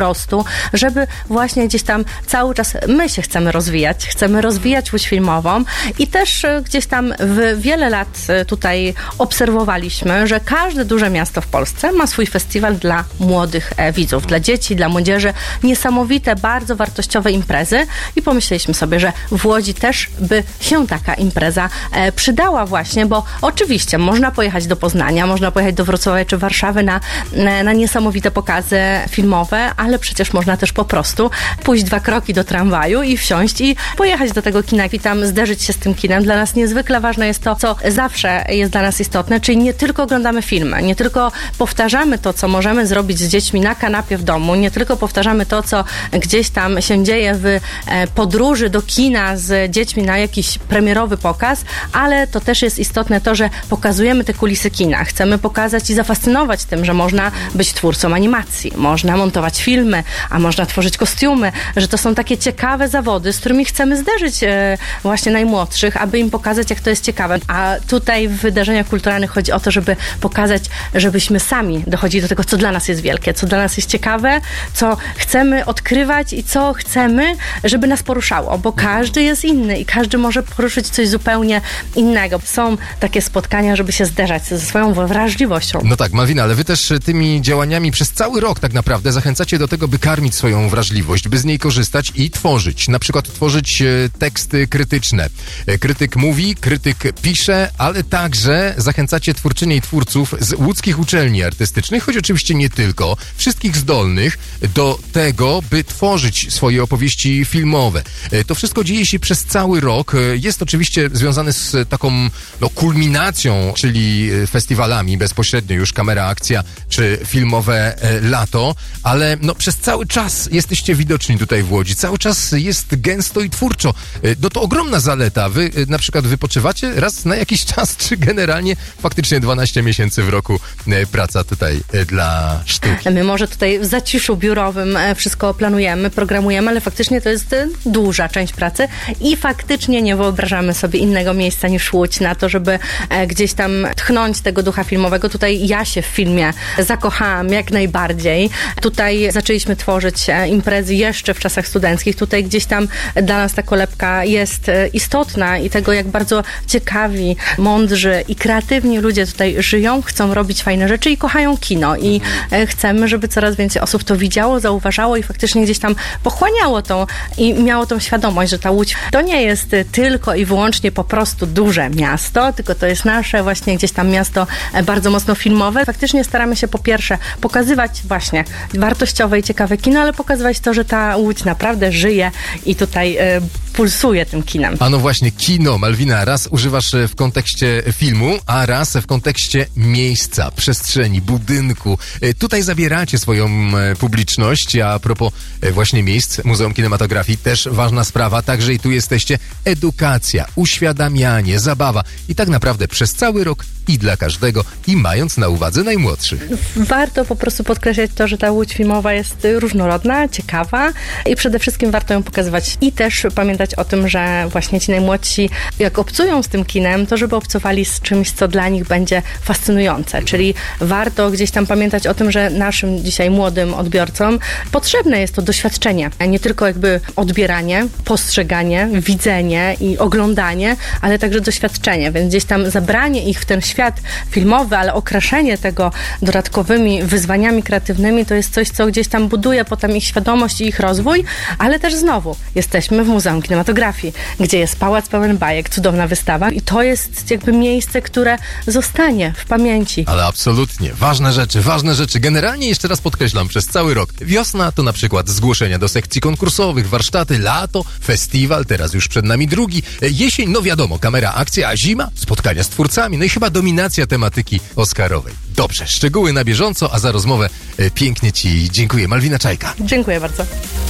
prostu, żeby właśnie gdzieś tam cały czas my się chcemy rozwijać Łódź filmową i też gdzieś tam wiele lat tutaj obserwowaliśmy, że każde duże miasto w Polsce ma swój festiwal dla młodych widzów, dla dzieci, dla młodzieży. Niesamowite, bardzo wartościowe imprezy i pomyśleliśmy sobie, że w Łodzi też by się taka impreza przydała właśnie, bo oczywiście można pojechać do Poznania, można pojechać do Wrocławia czy Warszawy na niesamowite pokazy filmowe, ale przecież można też po prostu pójść 2 kroki do tramwaju i wsiąść i pojechać do tego kina i tam zderzyć się z tym kinem. Dla nas niezwykle ważne jest to, co zawsze jest dla nas istotne, czyli nie tylko oglądamy filmy, nie tylko powtarzamy to, co możemy zrobić z dziećmi na kanapie w domu, nie tylko powtarzamy to, co gdzieś tam się dzieje w podróży do kina z dziećmi na jakiś premierowy pokaz, ale to też jest istotne to, że pokazujemy te kulisy kina. Chcemy pokazać i zafascynować tym, że można być twórcą animacji, można montować filmy, a można tworzyć kostiumy, że to są takie ciekawe zawody, z którymi chcemy zderzyć właśnie najmłodszych, aby im pokazać, jak to jest ciekawe. A tutaj w wydarzeniach kulturalnych chodzi o to, żeby pokazać, żebyśmy sami dochodzili do tego, co dla nas jest wielkie, co dla nas jest ciekawe, co chcemy odkrywać i co chcemy, żeby nas poruszało, bo każdy jest inny i każdy może poruszyć coś zupełnie innego. Są takie spotkania, żeby się zderzać ze swoją wrażliwością. No tak, Malwina, ale wy też tymi działaniami przez cały rok tak naprawdę zachęcacie do tego, by karmić swoją wrażliwość, by z niej korzystać i tworzyć. Na przykład tworzyć teksty krytyczne. Krytyk mówi, krytyk pisze, ale także zachęcacie twórczynie i twórców z łódzkich uczelni artystycznych, choć oczywiście nie tylko, wszystkich zdolnych do tego, by tworzyć swoje opowieści filmowe. To wszystko dzieje się przez cały rok. Jest oczywiście związane z taką kulminacją, czyli festiwalami bezpośrednio już Kamera Akcja czy filmowe lato, ale przez cały czas jesteście widoczni tutaj w Łodzi. Cały czas jest gęsto i twórczo. To ogromna zaleta. Wy na przykład wypoczywacie raz na jakiś czas, czy generalnie faktycznie 12 miesięcy w roku praca tutaj dla sztuki? My może tutaj w zaciszu biurowym wszystko planujemy, programujemy, ale faktycznie to jest duża część pracy i faktycznie nie wyobrażamy sobie innego miejsca niż Łódź na to, żeby gdzieś tam tchnąć tego ducha filmowego. Tutaj ja się w filmie zakochałam jak najbardziej. Tutaj zaczęliśmy tworzyć imprezy jeszcze w czasach studenckich. Tutaj gdzieś tam dla nas ta kolebka jest istotna i tego, jak bardzo ciekawi, mądrzy i kreatywni ludzie tutaj żyją, chcą robić fajne rzeczy i kochają kino i chcemy, żeby coraz więcej osób to widziało, zauważało i faktycznie gdzieś tam pochłaniało to i miało tą świadomość, że ta Łódź to nie jest tylko i wyłącznie po prostu duże miasto, tylko to jest nasze właśnie gdzieś tam miasto bardzo mocno filmowe. Faktycznie staramy się po pierwsze pokazywać właśnie wartościowe i ciekawe kino, ale pokazywać to, że ta Łódź naprawdę żyje i tutaj pulsuje tym kinem. A no właśnie, kino, Malwina, raz używasz w kontekście filmu, a raz w kontekście miejsca, przestrzeni, budynku. Tutaj zabieracie swoją publiczność, a propos właśnie miejsc, Muzeum Kinematografii, też ważna sprawa, także i tu jesteście edukacja, uświadamianie, zabawa i tak naprawdę przez cały rok i dla każdego i mając na uwadze najmłodszych. Warto po prostu podkreślać to, że ta Łódź filmowa jest różnorodna, ciekawa i przede wszystkim warto ją pokazywać i też pamiętać o tym, że właśnie ci najmłodsi, jak obcują z tym kinem, to żeby obcowali z czymś, co dla nich będzie fascynujące, czyli warto gdzieś tam pamiętać o tym, że naszym dzisiaj młodym odbiorcom potrzebne jest to doświadczenie, a nie tylko jakby odbieranie, postrzeganie, widzenie i oglądanie, ale także doświadczenie, więc gdzieś tam zabranie ich w ten świat filmowy, ale okraszenie tego dodatkowymi wyzwaniami kreatywnymi to jest coś, co gdzieś tam buduje potem ich świadomość i ich rozwój, ale też znowu jesteśmy w Muzeum Kinematografii, gdzie jest pałac pełen bajek, cudowna wystawa i to jest jakby miejsce, które zostanie w pamięci. Ale absolutnie. Ważne rzeczy. Generalnie jeszcze raz podkreślam, przez cały rok. Wiosna to na przykład zgłoszenia do sekcji konkursowych, warsztaty, lato, festiwal, teraz już przed nami drugi, jesień, no wiadomo, Kamera Akcja, a zima, spotkania z twórcami, no i chyba dominacja tematyki oscarowej. Dobrze, szczegóły na bieżąco, a za rozmowę pięknie Ci dziękuję. Malwina Czajka. Dziękuję bardzo.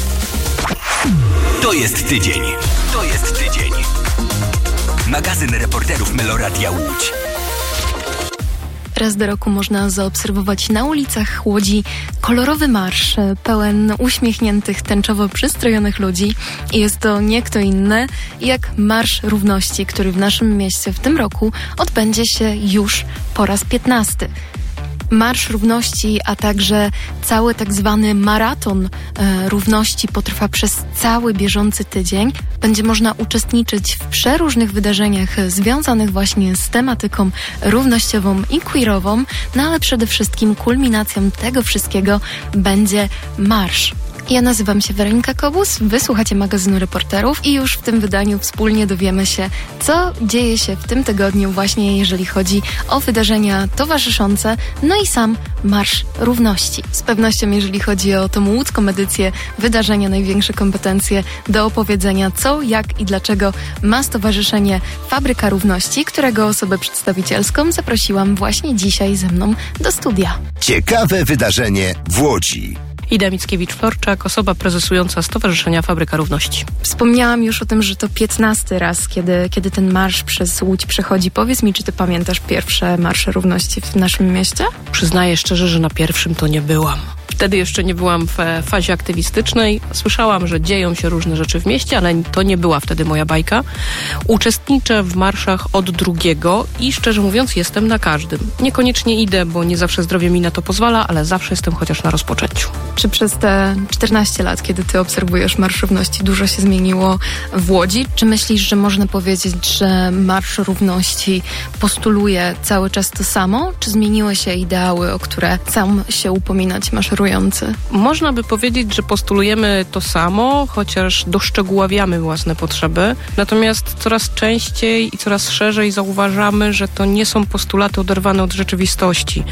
To jest tydzień. Magazyn reporterów Meloradia Łódź. Raz do roku można zaobserwować na ulicach Łodzi kolorowy marsz pełen uśmiechniętych, tęczowo przystrojonych ludzi. I jest to nie kto inny jak Marsz Równości, który w naszym mieście w tym roku odbędzie się już po raz 15. Marsz Równości, a także cały tak zwany maraton równości potrwa przez cały bieżący tydzień. Będzie można uczestniczyć w przeróżnych wydarzeniach związanych właśnie z tematyką równościową i queerową, no ale przede wszystkim kulminacją tego wszystkiego będzie marsz. Ja nazywam się Weronika Kobus, wysłuchacie magazynu Reporterów i już w tym wydaniu wspólnie dowiemy się, co dzieje się w tym tygodniu właśnie jeżeli chodzi o wydarzenia towarzyszące, no i sam Marsz Równości. Z pewnością jeżeli chodzi o tą łódzką edycję wydarzenia Największe Kompetencje do opowiedzenia co, jak i dlaczego ma Stowarzyszenie Fabryka Równości, którego osobę przedstawicielską zaprosiłam właśnie dzisiaj ze mną do studia. Ciekawe wydarzenie w Łodzi. Ida Mickiewicz-Florczak, osoba prezesująca Stowarzyszenia Fabryka Równości. Wspomniałam już o tym, że to 15. raz, kiedy ten marsz przez Łódź przechodzi. Powiedz mi, czy ty pamiętasz pierwsze marsze równości w naszym mieście? Przyznaję szczerze, że na pierwszym to nie byłam. Wtedy jeszcze nie byłam w fazie aktywistycznej. Słyszałam, że dzieją się różne rzeczy w mieście, ale to nie była wtedy moja bajka. Uczestniczę w marszach od drugiego i szczerze mówiąc jestem na każdym. Niekoniecznie idę, bo nie zawsze zdrowie mi na to pozwala, ale zawsze jestem chociaż na rozpoczęciu. Czy przez te 14 lat, kiedy ty obserwujesz Marsz Równości, dużo się zmieniło w Łodzi? Czy myślisz, że można powiedzieć, że Marsz Równości postuluje cały czas to samo? Czy zmieniły się ideały, o które sam się upominać maszerujący? Można by powiedzieć, że postulujemy to samo, chociaż doszczegóławiamy własne potrzeby. Natomiast coraz częściej i coraz szerzej zauważamy, że to nie są postulaty oderwane od rzeczywistości,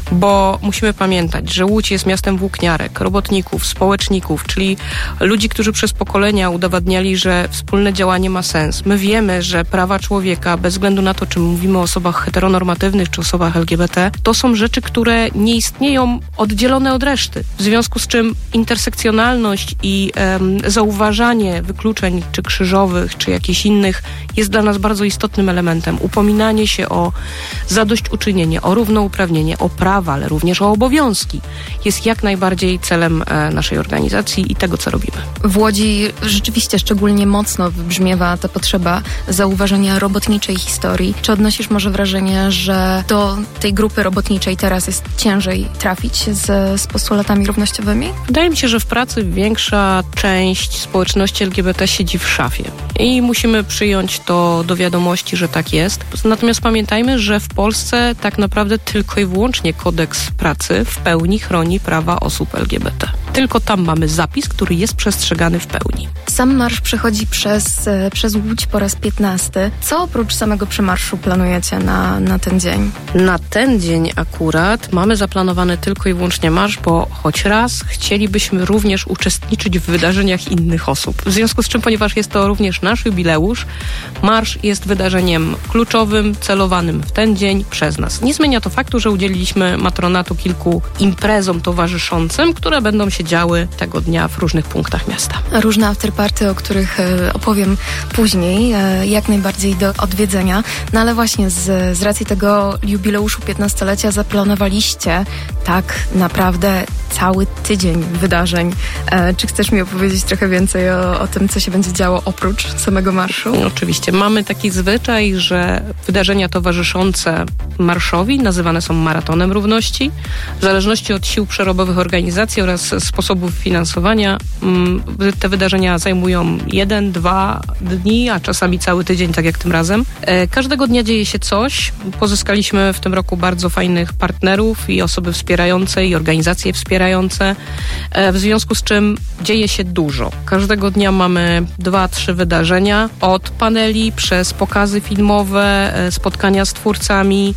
bo musimy pamiętać, że Łódź jest miastem włókniarek, robotników, społeczników, czyli ludzi, którzy przez pokolenia udowadniali, że wspólne działanie ma sens. My wiemy, że prawa człowieka, bez względu na to, czy mówimy o osobach heteronormatywnych, czy osobach LGBT, to są rzeczy, które nie istnieją oddzielone od reszty. W związku z czym intersekcjonalność i zauważanie wykluczeń, czy krzyżowych, czy jakichś innych jest dla nas bardzo istotnym elementem. Upominanie się o zadośćuczynienie, o równouprawnienie, o prawa, ale również o obowiązki jest jak najbardziej celem naszej organizacji i tego, co robimy. W Łodzi rzeczywiście szczególnie mocno wybrzmiewa ta potrzeba zauważenia robotniczej historii. Czy odnosisz może wrażenie, że do tej grupy robotniczej teraz jest ciężej trafić z postulatami równościowymi? Wydaje mi się, że w pracy większa część społeczności LGBT siedzi w szafie i musimy przyjąć to do wiadomości, że tak jest. Natomiast pamiętajmy, że w Polsce tak naprawdę tylko i wyłącznie kodeks pracy w pełni chroni prawa osób LGBT. Tylko tam mamy zapis, który jest przestrzegany w pełni. Sam marsz przechodzi przez Łódź po raz 15. Co oprócz samego przemarszu planujecie na ten dzień? Na ten dzień akurat mamy zaplanowany tylko i wyłącznie marsz, bo choć raz chcielibyśmy również uczestniczyć w wydarzeniach innych osób. W związku z czym, ponieważ jest to również nasz jubileusz, marsz jest wydarzeniem kluczowym, celowanym w ten dzień przez nas. Nie zmienia to faktu, że udzieliliśmy matronatu kilku imprezom towarzyszącym, które będą się działy tego dnia w różnych punktach miasta. Różne afterparty, o których opowiem później, jak najbardziej do odwiedzenia. No ale właśnie z racji tego jubileuszu 15-lecia zaplanowaliście tak naprawdę cały tydzień wydarzeń. Czy chcesz mi opowiedzieć trochę więcej o tym, co się będzie działo oprócz samego marszu? Oczywiście. Mamy taki zwyczaj, że wydarzenia towarzyszące marszowi nazywane są maratonem równości. W zależności od sił przerobowych organizacji oraz sposobów finansowania te wydarzenia zajmują 1-2 dni, a czasami cały tydzień, tak jak tym razem. Każdego dnia dzieje się coś. Pozyskaliśmy w tym roku bardzo fajnych partnerów i osoby wspierające i organizacje wspierające, w związku z czym dzieje się dużo. Każdego dnia mamy 2-3 wydarzenia, od paneli przez pokazy filmowe, spotkania z twórcami,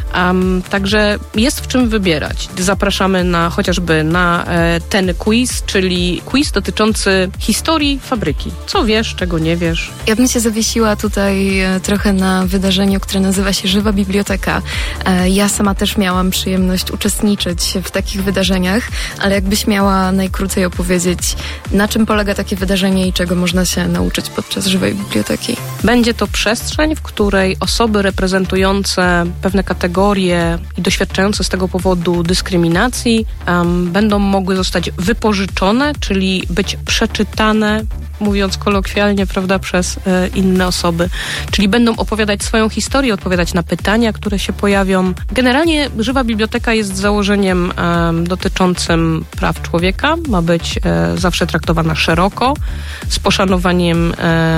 także jest w czym wybierać. Zapraszamy chociażby na ten quiz, czyli quiz dotyczący historii fabryki. Co wiesz, czego nie wiesz? Ja bym się zawiesiła tutaj trochę na wydarzeniu, które nazywa się Żywa Biblioteka. Ja sama też miałam przyjemność uczestniczyć w takich wydarzeniach, ale jakbyś miała najkrócej opowiedzieć, na czym polega takie wydarzenie i czego można się nauczyć podczas Żywej Biblioteki? Będzie to przestrzeń, w której osoby reprezentujące pewne kategorie i doświadczające z tego powodu dyskryminacji będą mogły zostać wypożyczone, czyli być przeczytane mówiąc kolokwialnie, prawda, przez inne osoby. Czyli będą opowiadać swoją historię, odpowiadać na pytania, które się pojawią. Generalnie Żywa Biblioteka jest założeniem dotyczącym praw człowieka. Ma być zawsze traktowana szeroko, z poszanowaniem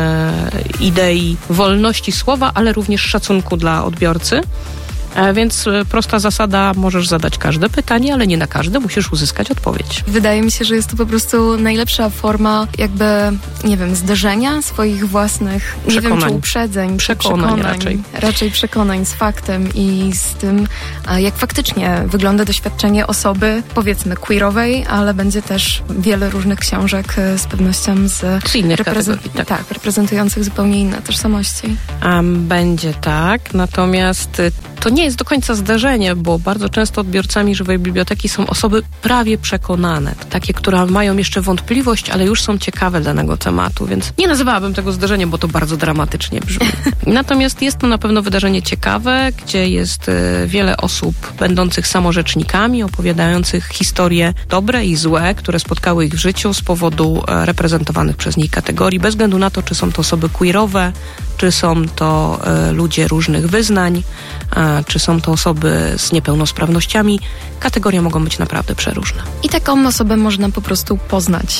idei wolności słowa, ale również szacunku dla odbiorcy. Więc prosta zasada, możesz zadać każde pytanie, ale nie na każde musisz uzyskać odpowiedź. Wydaje mi się, że jest to po prostu najlepsza forma jakby, nie wiem, zderzenia swoich własnych, przekonań. Nie wiem, czy uprzedzeń, przekonań raczej przekonań z faktem i z tym, jak faktycznie wygląda doświadczenie osoby, powiedzmy, queerowej, ale będzie też wiele różnych książek z pewnością z innych kategorii, tak, reprezentujących zupełnie inne tożsamości. Będzie tak, natomiast to nie jest do końca zdarzenie, bo bardzo często odbiorcami Żywej Biblioteki są osoby prawie przekonane. Takie, które mają jeszcze wątpliwość, ale już są ciekawe danego tematu, więc nie nazywałabym tego zdarzeniem, bo to bardzo dramatycznie brzmi. Natomiast jest to na pewno wydarzenie ciekawe, gdzie jest wiele osób będących samorzecznikami, opowiadających historie dobre i złe, które spotkały ich w życiu z powodu reprezentowanych przez nich kategorii, bez względu na to, czy są to osoby queerowe, czy są to ludzie różnych wyznań, czy są to osoby z niepełnosprawnościami. Kategorie mogą być naprawdę przeróżne. I taką osobę można po prostu poznać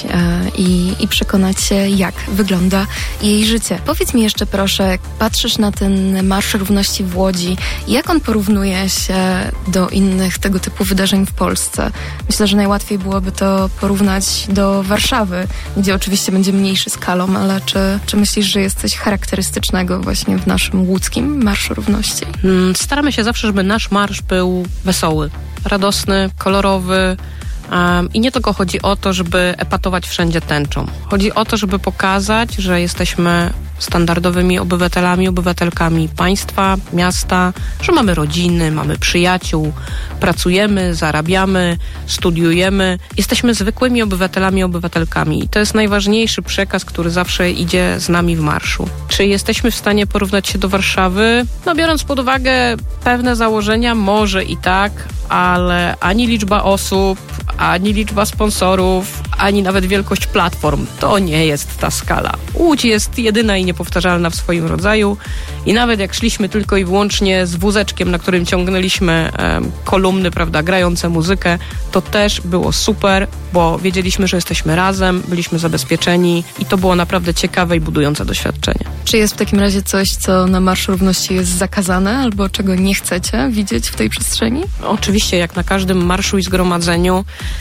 i przekonać się, jak wygląda jej życie. Powiedz mi jeszcze proszę, jak patrzysz na ten Marsz Równości w Łodzi, jak on porównuje się do innych tego typu wydarzeń w Polsce? Myślę, że najłatwiej byłoby to porównać do Warszawy, gdzie oczywiście będzie mniejszy skalą, ale czy myślisz, że jest coś charakterystycznego właśnie w naszym łódzkim Marszu Równości? Staramy się zawsze, żeby nasz marsz był wesoły, radosny, kolorowy. I nie tylko chodzi o to, żeby epatować wszędzie tęczą. Chodzi o to, żeby pokazać, że jesteśmy standardowymi obywatelami, obywatelkami państwa, miasta, że mamy rodziny, mamy przyjaciół, pracujemy, zarabiamy, studiujemy. Jesteśmy zwykłymi obywatelami, obywatelkami. I to jest najważniejszy przekaz, który zawsze idzie z nami w marszu. Czy jesteśmy w stanie porównać się do Warszawy? No, biorąc pod uwagę pewne założenia, może i tak, ale ani liczba osób, ani liczba sponsorów, ani nawet wielkość platform, to nie jest ta skala. Łódź jest jedyna i niepowtarzalna w swoim rodzaju i nawet jak szliśmy tylko i wyłącznie z wózeczkiem, na którym ciągnęliśmy kolumny, prawda, grające muzykę, to też było super, bo wiedzieliśmy, że jesteśmy razem, byliśmy zabezpieczeni i to było naprawdę ciekawe i budujące doświadczenie. Czy jest w takim razie coś, co na Marszu Równości jest zakazane albo czego nie chcecie widzieć w tej przestrzeni? Oczywiście, jak na każdym marszu i zgromadzeniu,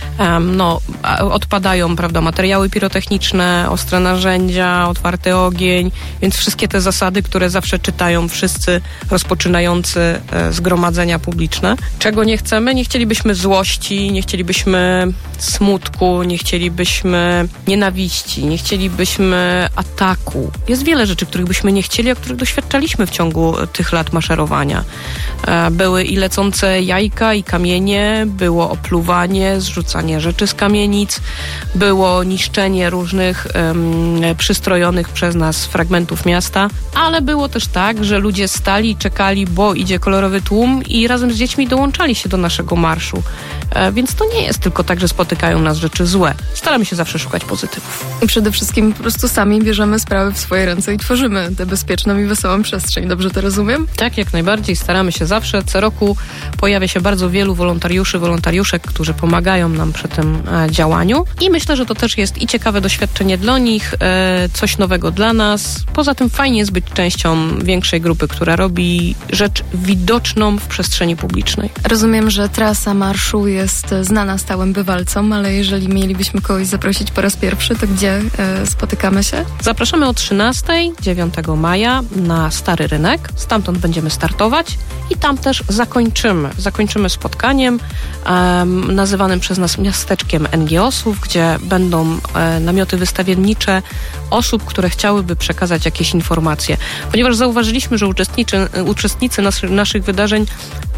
odpadają, prawda, materiały pirotechniczne, ostre narzędzia, otwarty ogień, więc wszystkie te zasady, które zawsze czytają wszyscy rozpoczynający zgromadzenia publiczne. Czego nie chcemy? Nie chcielibyśmy złości, nie chcielibyśmy smutku, nie chcielibyśmy nienawiści, nie chcielibyśmy ataku. Jest wiele rzeczy, których byśmy nie chcieli, a których doświadczaliśmy w ciągu tych lat maszerowania. Były i lecące jajka, i kamienie, było opluwanie, zrzucanie rzeczy z kamienic, było niszczenie różnych przystrojonych przez nas fragmentów miasta, ale było też tak, że ludzie stali i czekali, bo idzie kolorowy tłum i razem z dziećmi dołączali się do naszego marszu. Więc to nie jest tylko tak, że spotykają nas rzeczy złe. Staramy się zawsze szukać pozytywów. I przede wszystkim po prostu sami bierzemy sprawy w swoje ręce i tworzymy tę bezpieczną i wesołą przestrzeń. Dobrze to rozumiem? Tak, jak najbardziej. Staramy się zawsze. Co roku pojawia się bardzo wielu wolontariuszek, którzy pomagają nam przy tym działaniu. I myślę, że to też jest i ciekawe doświadczenie dla nich, coś nowego dla nas. Poza tym fajnie jest być częścią większej grupy, która robi rzecz widoczną w przestrzeni publicznej. Rozumiem, że trasa marszu jest znana stałym bywalcom, ale jeżeli mielibyśmy kogoś zaprosić po raz pierwszy, to gdzie spotykamy się? Zapraszamy o 13:00, 9 maja na Stary Rynek. Stamtąd będziemy startować i tam też zakończymy spotkaniem nazywanym przez nas miasteczkiem NGO-sów, gdzie będą namioty wystawiennicze osób, które chciałyby przekazać jakieś informacje. Ponieważ zauważyliśmy, że uczestnicy naszych wydarzeń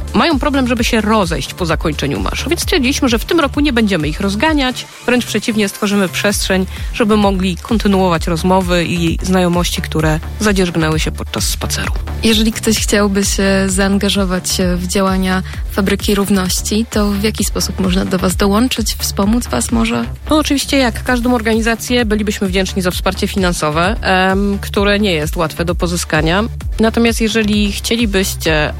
mają problem, żeby się rozejść po zakończeniu marszu. Więc stwierdziliśmy, że w tym roku nie będziemy ich rozganiać, wręcz przeciwnie, stworzymy przestrzeń, żeby mogli kontynuować rozmowy i znajomości, które zadzierzgnęły się podczas spaceru. Jeżeli ktoś chciałby się zaangażować w działania Fabryki Równości, to w jaki sposób można do Was dołączyć, wspomóc Was może? No oczywiście jak każdą organizację bylibyśmy wdzięczni za wsparcie finansowe, które nie jest łatwe do pozyskania. Natomiast jeżeli chcielibyście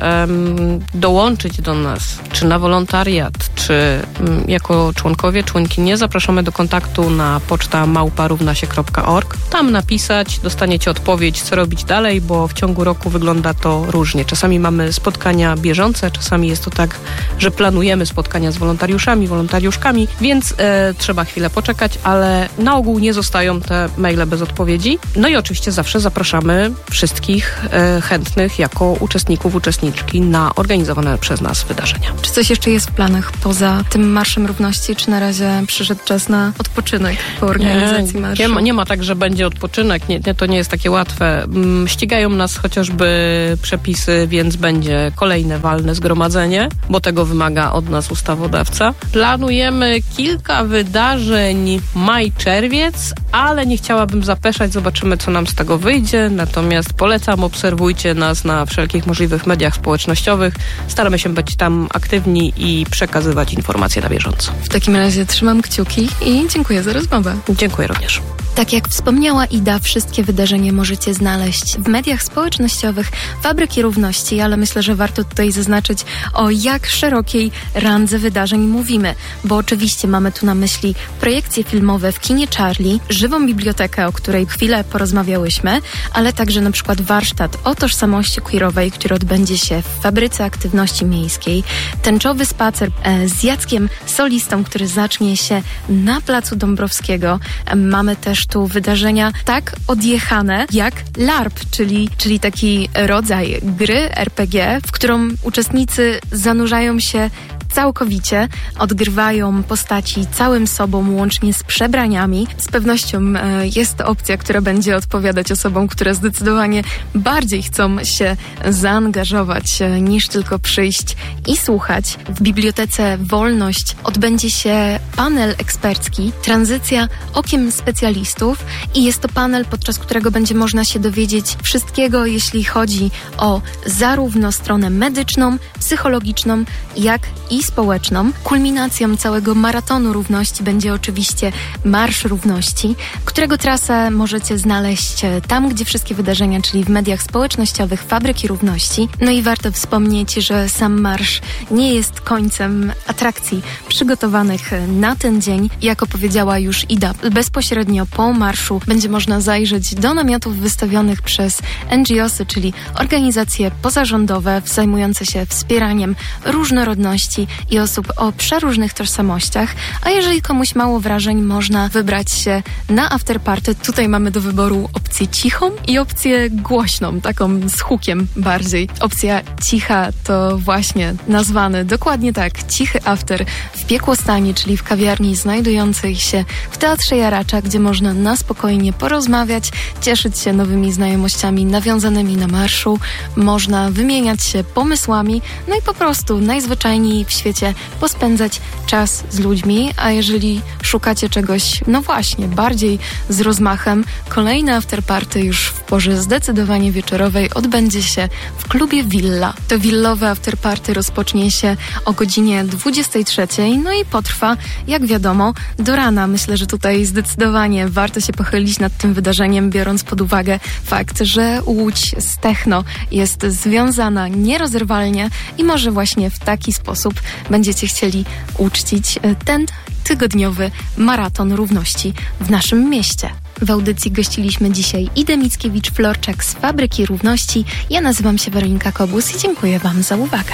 dołączyć do nas, czy na wolontariat, czy jako członkowie, członkinie, zapraszamy do kontaktu na poczta @równasie.org. Tam napisać, dostaniecie odpowiedź, co robić dalej, bo w ciągu roku wygląda to różnie. Czasami mamy spotkania bieżące, czasami jest to tak, że planujemy spotkania z wolontariuszkami, więc trzeba chwilę poczekać, ale na ogół nie zostają te maile bez odpowiedzi. No i oczywiście zawsze zapraszamy wszystkich chętnych jako uczestników, uczestniczki na organizowane przez nas wydarzenia. Czy coś jeszcze jest w planach poza tym Marszem Równości, czy na razie przyszedł czas na odpoczynek po organizacji marszu? Nie ma tak, że będzie odpoczynek, to nie jest takie łatwe. Ścigają nas chociażby przepisy, więc będzie kolejne walne zgromadzenie, bo tego wymaga od nas ustawodawca. Planujemy kilka wydarzeń maj-czerwiec, ale nie chciałabym zapeszać, zobaczymy, co nam z tego wyjdzie, natomiast polecam, obserwujcie nas na wszelkich możliwych mediach społecznościowych. Staramy się być tam aktywni i przekazywać informacje na bieżąco. W takim razie trzymam kciuki i dziękuję za rozmowę. Dziękuję również. Tak jak wspomniała Ida, wszystkie wydarzenia możecie znaleźć w mediach społecznościowych Fabryki Równości, ale myślę, że warto tutaj zaznaczyć, o jak szerokiej randze wydarzeń mówimy, bo oczywiście mamy tu na myśli projekcje filmowe w kinie Charlie, żywą bibliotekę, o której chwilę porozmawiałyśmy, ale także na przykład warsztat o tożsamości queerowej, który odbędzie się w Fabryce Aktywności Miejskiej, tęczowy spacer z Jackiem Solistą, który zacznie się na Placu Dąbrowskiego. Mamy też tu wydarzenia tak odjechane jak LARP, czyli taki rodzaj gry RPG, w którą uczestnicy zanurzają się całkowicie, odgrywają postaci całym sobą, łącznie z przebraniami. Z pewnością jest to opcja, która będzie odpowiadać osobom, które zdecydowanie bardziej chcą się zaangażować, niż tylko przyjść i słuchać. W Bibliotece Wolność odbędzie się panel ekspercki Tranzycja okiem specjalistów i jest to panel, podczas którego będzie można się dowiedzieć wszystkiego, jeśli chodzi o zarówno stronę medyczną, psychologiczną, jak i społeczną. Kulminacją całego maratonu równości będzie oczywiście Marsz Równości, którego trasę możecie znaleźć tam, gdzie wszystkie wydarzenia, czyli w mediach społecznościowych Fabryki Równości. No i warto wspomnieć, że sam marsz nie jest końcem atrakcji przygotowanych na ten dzień. Jak opowiedziała już Ida, bezpośrednio po marszu będzie można zajrzeć do namiotów wystawionych przez NGOsy, czyli organizacje pozarządowe zajmujące się wspieraniem różnorodności i osób o przeróżnych tożsamościach, a jeżeli komuś mało wrażeń, można wybrać się na afterparty. Tutaj mamy do wyboru opcję cichą i opcję głośną, taką z hukiem bardziej. Opcja cicha to właśnie nazwany dokładnie tak, cichy after w Piekłostanie, czyli w kawiarni znajdującej się w Teatrze Jaracza, gdzie można na spokojnie porozmawiać, cieszyć się nowymi znajomościami nawiązanymi na marszu, można wymieniać się pomysłami, no i po prostu najzwyczajniej w świecie pospędzać czas z ludźmi, a jeżeli szukacie czegoś, no właśnie, bardziej z rozmachem, kolejne afterparty już w porze zdecydowanie wieczorowej odbędzie się w klubie Villa. To willowe afterparty rozpocznie się o godzinie 23:00, no i potrwa, jak wiadomo, do rana. Myślę, że tutaj zdecydowanie warto się pochylić nad tym wydarzeniem, biorąc pod uwagę fakt, że Łódź z techno jest związana nierozerwalnie i może właśnie w taki sposób będziecie chcieli uczcić ten tygodniowy maraton równości w naszym mieście. W audycji gościliśmy dzisiaj Idę Mickiewicz-Florczak z Fabryki Równości. Ja nazywam się Weronika Kobus i dziękuję Wam za uwagę.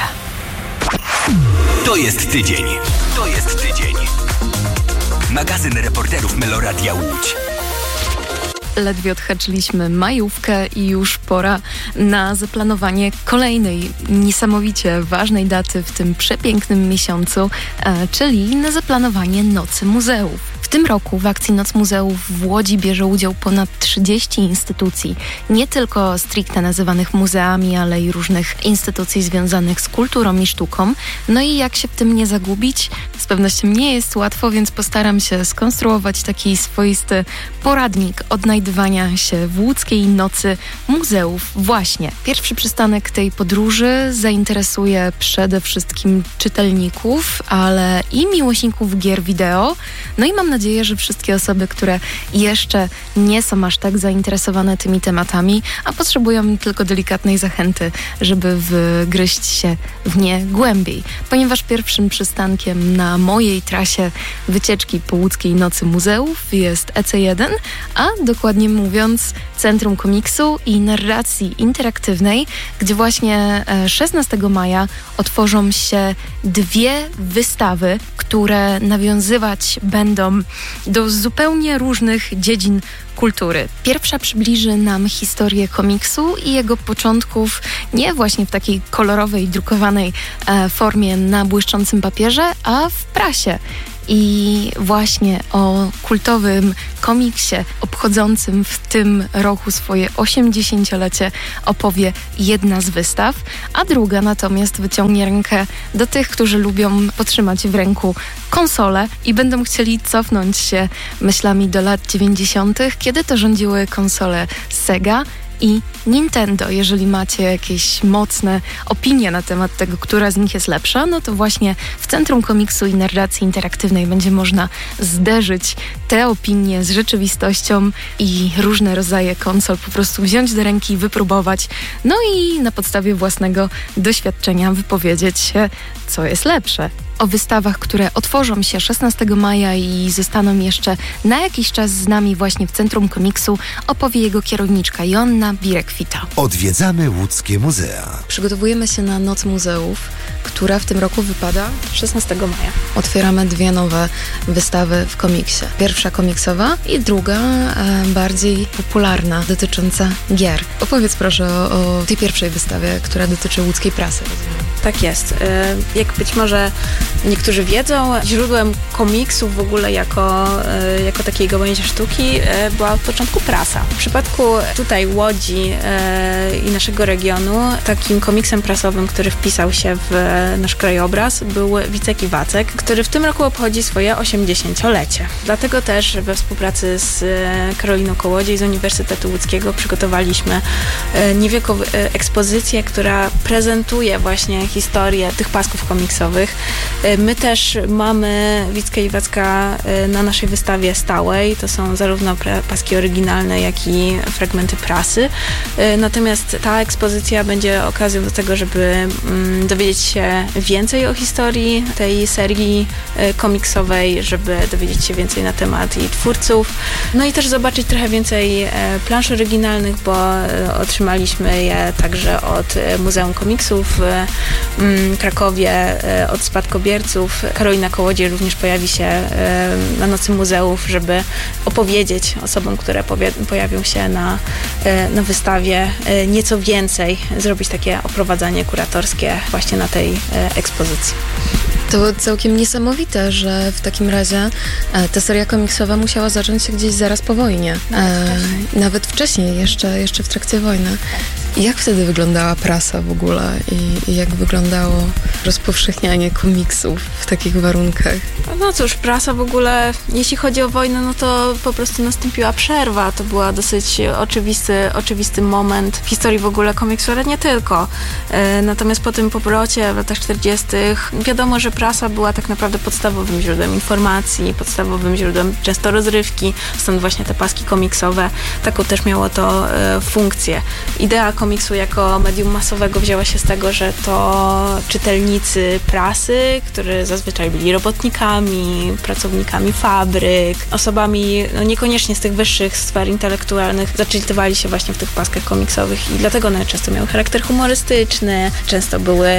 To jest tydzień. To jest tydzień. Magazyn reporterów Meloradia Łódź. Ledwie odhaczyliśmy majówkę i już pora na zaplanowanie kolejnej niesamowicie ważnej daty w tym przepięknym miesiącu, czyli na zaplanowanie Nocy Muzeów. W tym roku w akcji Noc Muzeów w Łodzi bierze udział ponad 30 instytucji, nie tylko stricte nazywanych muzeami, ale i różnych instytucji związanych z kulturą i sztuką. No i jak się w tym nie zagubić? Z pewnością nie jest łatwo, więc postaram się skonstruować taki swoisty poradnik odnajdywania się w łódzkiej Nocy Muzeów. Właśnie. Pierwszy przystanek tej podróży zainteresuje przede wszystkim czytelników, ale i miłośników gier wideo. No i mam nadzieję, że wszystkie osoby, które jeszcze nie są aż tak zainteresowane tymi tematami, a potrzebują tylko delikatnej zachęty, żeby wgryźć się w nie głębiej. Ponieważ pierwszym przystankiem na mojej trasie wycieczki po łódzkiej Nocy Muzeów jest EC1, a dokładnie mówiąc Centrum Komiksu i Narracji Interaktywnej, gdzie właśnie 16 maja otworzą się dwie wystawy, które nawiązywać będą do zupełnie różnych dziedzin kultury. Pierwsza przybliży nam historię komiksu i jego początków nie właśnie w takiej kolorowej, drukowanej formie na błyszczącym papierze, a w prasie. I właśnie o kultowym komiksie obchodzącym w tym roku swoje 80-lecie opowie jedna z wystaw, a druga natomiast wyciągnie rękę do tych, którzy lubią potrzymać w ręku konsolę i będą chcieli cofnąć się myślami do lat 90., kiedy to rządziły konsole Sega i Nintendo. Jeżeli macie jakieś mocne opinie na temat tego, która z nich jest lepsza, no to właśnie w Centrum Komiksu i Narracji Interaktywnej będzie można zderzyć te opinie z rzeczywistością i różne rodzaje konsol po prostu wziąć do ręki, wypróbować, no i na podstawie własnego doświadczenia wypowiedzieć się, co jest lepsze. O wystawach, które otworzą się 16 maja i zostaną jeszcze na jakiś czas z nami właśnie w Centrum Komiksu, opowie jego kierowniczka Joanna Birek-Wita. Odwiedzamy łódzkie muzea. Przygotowujemy się na Noc Muzeów, która w tym roku wypada 16 maja. Otwieramy dwie nowe wystawy w komiksie. Pierwsza komiksowa i druga bardziej popularna, dotycząca gier. Opowiedz proszę o tej pierwszej wystawie, która dotyczy łódzkiej prasy. Rozumiem. Tak jest. Jak być może niektórzy wiedzą, źródłem komiksu w ogóle jako takiej gałęzi sztuki była od początku prasa. W przypadku tutaj Łodzi i naszego regionu takim komiksem prasowym, który wpisał się w nasz krajobraz, był Wicek i Wacek, który w tym roku obchodzi swoje 80-lecie. Dlatego też we współpracy z Karoliną Kołodziej z Uniwersytetu Łódzkiego przygotowaliśmy niewielką ekspozycję, która prezentuje właśnie historię tych pasków komiksowych. My też mamy Wicka i Wacka na naszej wystawie stałej. To są zarówno paski oryginalne, jak i fragmenty prasy. Natomiast ta ekspozycja będzie okazją do tego, żeby dowiedzieć się więcej o historii tej serii komiksowej, żeby dowiedzieć się więcej na temat jej twórców. No i też zobaczyć trochę więcej plansz oryginalnych, bo otrzymaliśmy je także od Muzeum Komiksu w Krakowie, od spadkobierców. Karolina Kołodziej również pojawi się na Nocy Muzeów, żeby opowiedzieć osobom, które pojawią się na wystawie nieco więcej, zrobić takie oprowadzanie kuratorskie właśnie na tej ekspozycji. To całkiem niesamowite, że w takim razie ta seria komiksowa musiała zacząć się gdzieś zaraz po wojnie. Nawet wcześniej, jeszcze w trakcie wojny. I jak wtedy wyglądała prasa w ogóle i jak wyglądało rozpowszechnianie komiksów w takich warunkach? No cóż, prasa w ogóle, jeśli chodzi o wojnę, no to po prostu nastąpiła przerwa. To była dosyć oczywisty moment w historii w ogóle komiksu, ale nie tylko. Natomiast po tym powrocie w latach 40. wiadomo, że prasa była tak naprawdę podstawowym źródłem informacji, podstawowym źródłem często rozrywki, stąd właśnie te paski komiksowe. Taką też miało to funkcję. Idea komiksu jako medium masowego wzięła się z tego, że to czytelnicy prasy, którzy zazwyczaj byli robotnikami, pracownikami fabryk, osobami niekoniecznie z tych wyższych sfer intelektualnych, zaczytywali się właśnie w tych paskach komiksowych i dlatego one często miały charakter humorystyczny, często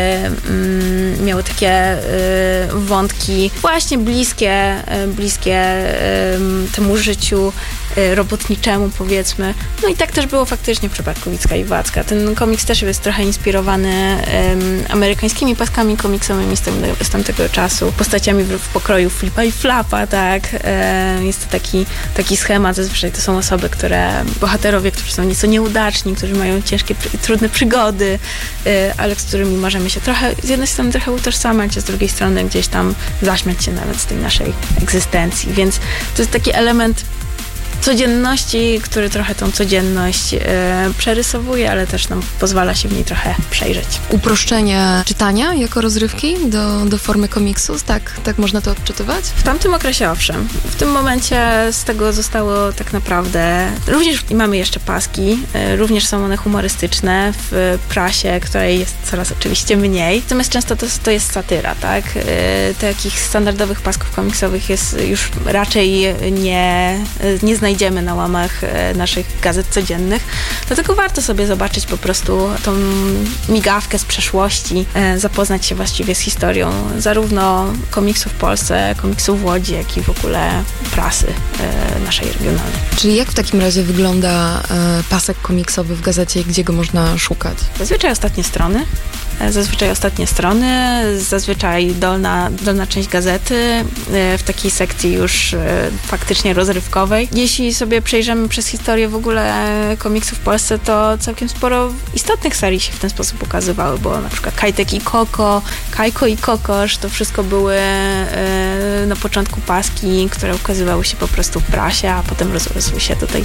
miały takie wątki właśnie bliskie temu życiu robotniczemu, powiedzmy. No i tak też było faktycznie w przypadku Wicka i Wacka. Ten komiks też jest trochę inspirowany amerykańskimi paskami komiksowymi z tamtego czasu, postaciami w pokroju Flipa i Flapa, tak. Jest to taki schemat, zazwyczaj to są osoby, bohaterowie, którzy są nieco nieudaczni, którzy mają ciężkie, trudne przygody, ale z którymi możemy się z jednej strony trochę utożsamiać, a z drugiej strony gdzieś tam zaśmiać się nawet z tej naszej egzystencji. Więc to jest taki element codzienności, który trochę tą codzienność przerysowuje, ale też nam pozwala się w niej trochę przejrzeć. Uproszczenie czytania jako rozrywki do formy komiksu, tak można to odczytywać? W tamtym okresie owszem. W tym momencie z tego zostało tak naprawdę... Również mamy jeszcze paski, również są one humorystyczne w prasie, której jest coraz oczywiście mniej. Natomiast często to jest satyra, tak? Takich standardowych pasków komiksowych jest już raczej nie znajdziemy na łamach naszych gazet codziennych. Dlatego warto sobie zobaczyć po prostu tą migawkę z przeszłości, zapoznać się właściwie z historią zarówno komiksów w Polsce, komiksów w Łodzi, jak i w ogóle prasy naszej regionalnej. Czyli jak w takim razie wygląda pasek komiksowy w gazecie i gdzie go można szukać? Zazwyczaj ostatnie strony, zazwyczaj dolna część gazety, w takiej sekcji już faktycznie rozrywkowej. Jeśli sobie przejrzymy przez historię w ogóle komiksów w Polsce, to całkiem sporo istotnych serii się w ten sposób ukazywały, bo na przykład Kajtek i Koko, Kajko i Kokosz, to wszystko były na początku paski, które ukazywały się po prostu w prasie, a potem rozrosły się do tej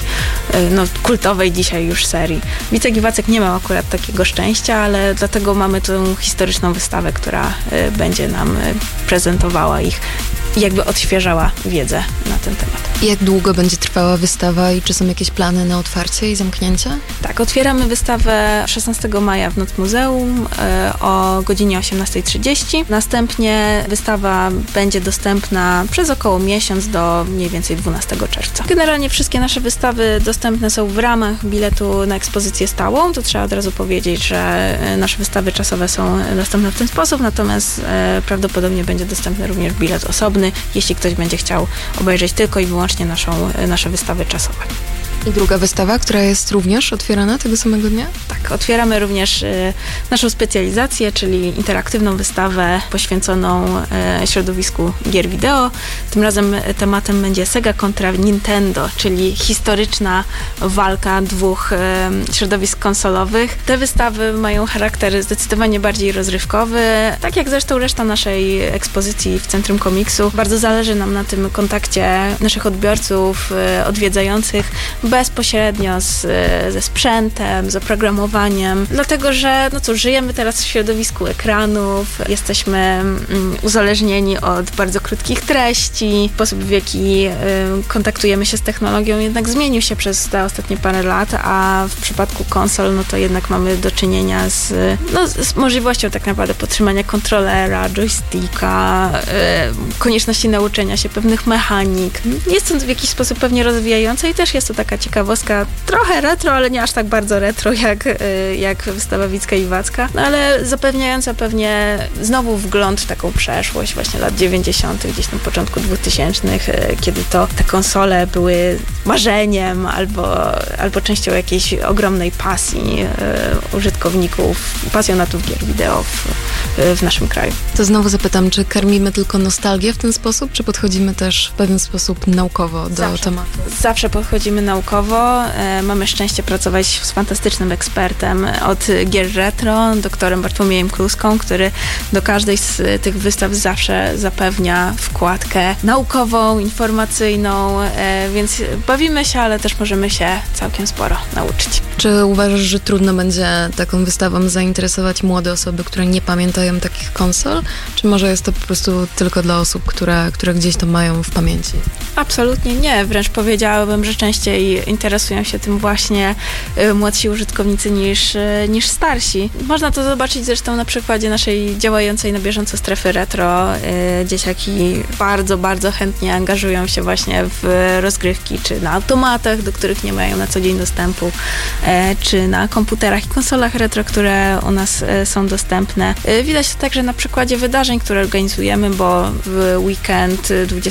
kultowej dzisiaj już serii. Wicek i Wacek nie miał akurat takiego szczęścia, ale dlatego mamy tą historyczną wystawę, która będzie nam prezentowała ich i jakby odświeżała wiedzę na ten temat. Jak długo będzie trwała wystawa i czy są jakieś plany na otwarcie i zamknięcie? Tak, otwieramy wystawę 16 maja w Noc Muzeum o godzinie 18:30. Następnie wystawa będzie dostępna przez około miesiąc do mniej więcej 12 czerwca. Generalnie wszystkie nasze wystawy dostępne są w ramach biletu na ekspozycję stałą. To trzeba od razu powiedzieć, że nasze wystawy czasowe są dostępne w ten sposób, natomiast prawdopodobnie będzie dostępny również bilet osobny, jeśli ktoś będzie chciał obejrzeć tylko i wyłącznie nasze wystawy czasowe. I druga wystawa, która jest również otwierana tego samego dnia? Tak, otwieramy również naszą specjalizację, czyli interaktywną wystawę poświęconą środowisku gier wideo. Tym razem tematem będzie Sega kontra Nintendo, czyli historyczna walka dwóch środowisk konsolowych. Te wystawy mają charakter zdecydowanie bardziej rozrywkowy, tak jak zresztą reszta naszej ekspozycji w Centrum Komiksu. Bardzo zależy nam na tym kontakcie naszych odbiorców, odwiedzających bezpośrednio ze sprzętem, z oprogramowaniem, dlatego że żyjemy teraz w środowisku ekranów, jesteśmy uzależnieni od bardzo krótkich treści, sposób w jaki kontaktujemy się z technologią jednak zmienił się przez te ostatnie parę lat, a w przypadku konsol, to jednak mamy do czynienia z możliwością tak naprawdę podtrzymania kontrolera, joysticka, konieczności nauczenia się pewnych mechanik. Jest to w jakiś sposób pewnie rozwijające i też jest to taka ciekawostka, trochę retro, ale nie aż tak bardzo retro jak wystawa Wicka i Wacka, ale zapewniająca pewnie znowu wgląd w taką przeszłość właśnie lat 90., gdzieś na początku 2000, kiedy to te konsole były marzeniem albo częścią jakiejś ogromnej pasji użytkowników, pasjonatów gier wideo w naszym kraju. To znowu zapytam, czy karmimy tylko nostalgię w ten sposób, czy podchodzimy też w pewien sposób naukowo do tematu? Zawsze podchodzimy naukowo. Mamy szczęście pracować z fantastycznym ekspertem od gier retro, doktorem Bartłomiejem Kluską, który do każdej z tych wystaw zawsze zapewnia wkładkę naukową, informacyjną, więc bawimy się, ale też możemy się całkiem sporo nauczyć. Czy uważasz, że trudno będzie taką wystawą zainteresować młode osoby, które nie pamiętają takich konsol? Czy może jest to po prostu tylko dla osób, które gdzieś to mają w pamięci? Absolutnie nie. Wręcz powiedziałabym, że częściej interesują się tym właśnie młodsi użytkownicy niż starsi. Można to zobaczyć zresztą na przykładzie naszej działającej na bieżąco strefy retro. Dzieciaki bardzo, bardzo chętnie angażują się właśnie w rozgrywki, czy na automatach, do których nie mają na co dzień dostępu, czy na komputerach i konsolach retro, które u nas są dostępne. Widać to także na przykładzie wydarzeń, które organizujemy, bo w weekend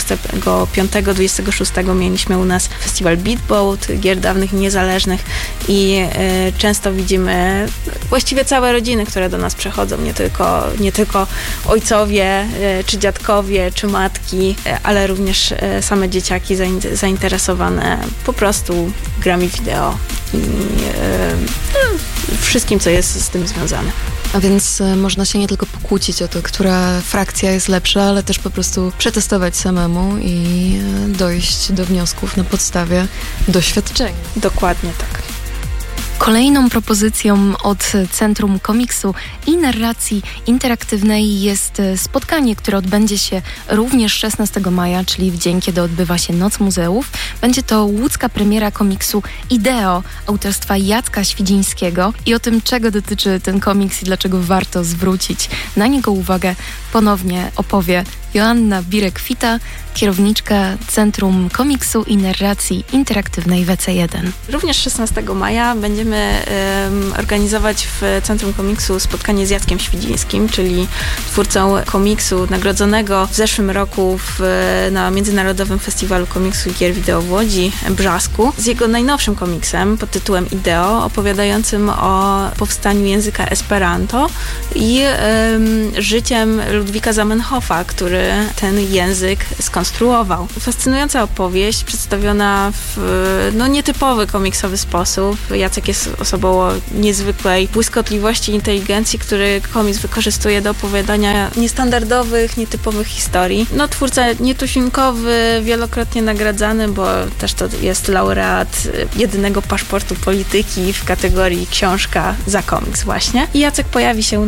25-26 mieliśmy u nas festiwal Beatboat, gier dawnych i niezależnych i często widzimy właściwie całe rodziny, które do nas przechodzą, nie tylko ojcowie, czy dziadkowie, czy matki, ale również same dzieciaki zainteresowane po prostu grami wideo i wszystkim, co jest z tym związane. A więc można się nie tylko pokłócić o to, która frakcja jest lepsza, ale też po prostu przetestować samemu i dojść do wniosków na podstawie doświadczenia. Dokładnie tak. Kolejną propozycją od Centrum Komiksu i Narracji Interaktywnej jest spotkanie, które odbędzie się również 16 maja, czyli w dzień, kiedy odbywa się Noc Muzeów. Będzie to łódzka premiera komiksu Ideo autorstwa Jacka Świdzińskiego i o tym, czego dotyczy ten komiks i dlaczego warto zwrócić na niego uwagę, ponownie opowie Joanna Birek-Wita, kierowniczka Centrum Komiksu i Narracji Interaktywnej WC1. Również 16 maja będziemy organizować w Centrum Komiksu spotkanie z Jackiem Świdzińskim, czyli twórcą komiksu nagrodzonego w zeszłym roku na Międzynarodowym Festiwalu Komiksu i Gier Wideo w Łodzi, Brzasku, z jego najnowszym komiksem pod tytułem Ideo, opowiadającym o powstaniu języka Esperanto i życiem Ludwika Zamenhofa, który ten język skonstruował. Fascynująca opowieść, przedstawiona w nietypowy komiksowy sposób. Jacek jest osobą o niezwykłej błyskotliwości i inteligencji, który komiks wykorzystuje do opowiadania niestandardowych, nietypowych historii. Twórca nietuzinkowy, wielokrotnie nagradzany, bo też to jest laureat jedynego paszportu polityki w kategorii książka za komiks właśnie. I Jacek pojawi się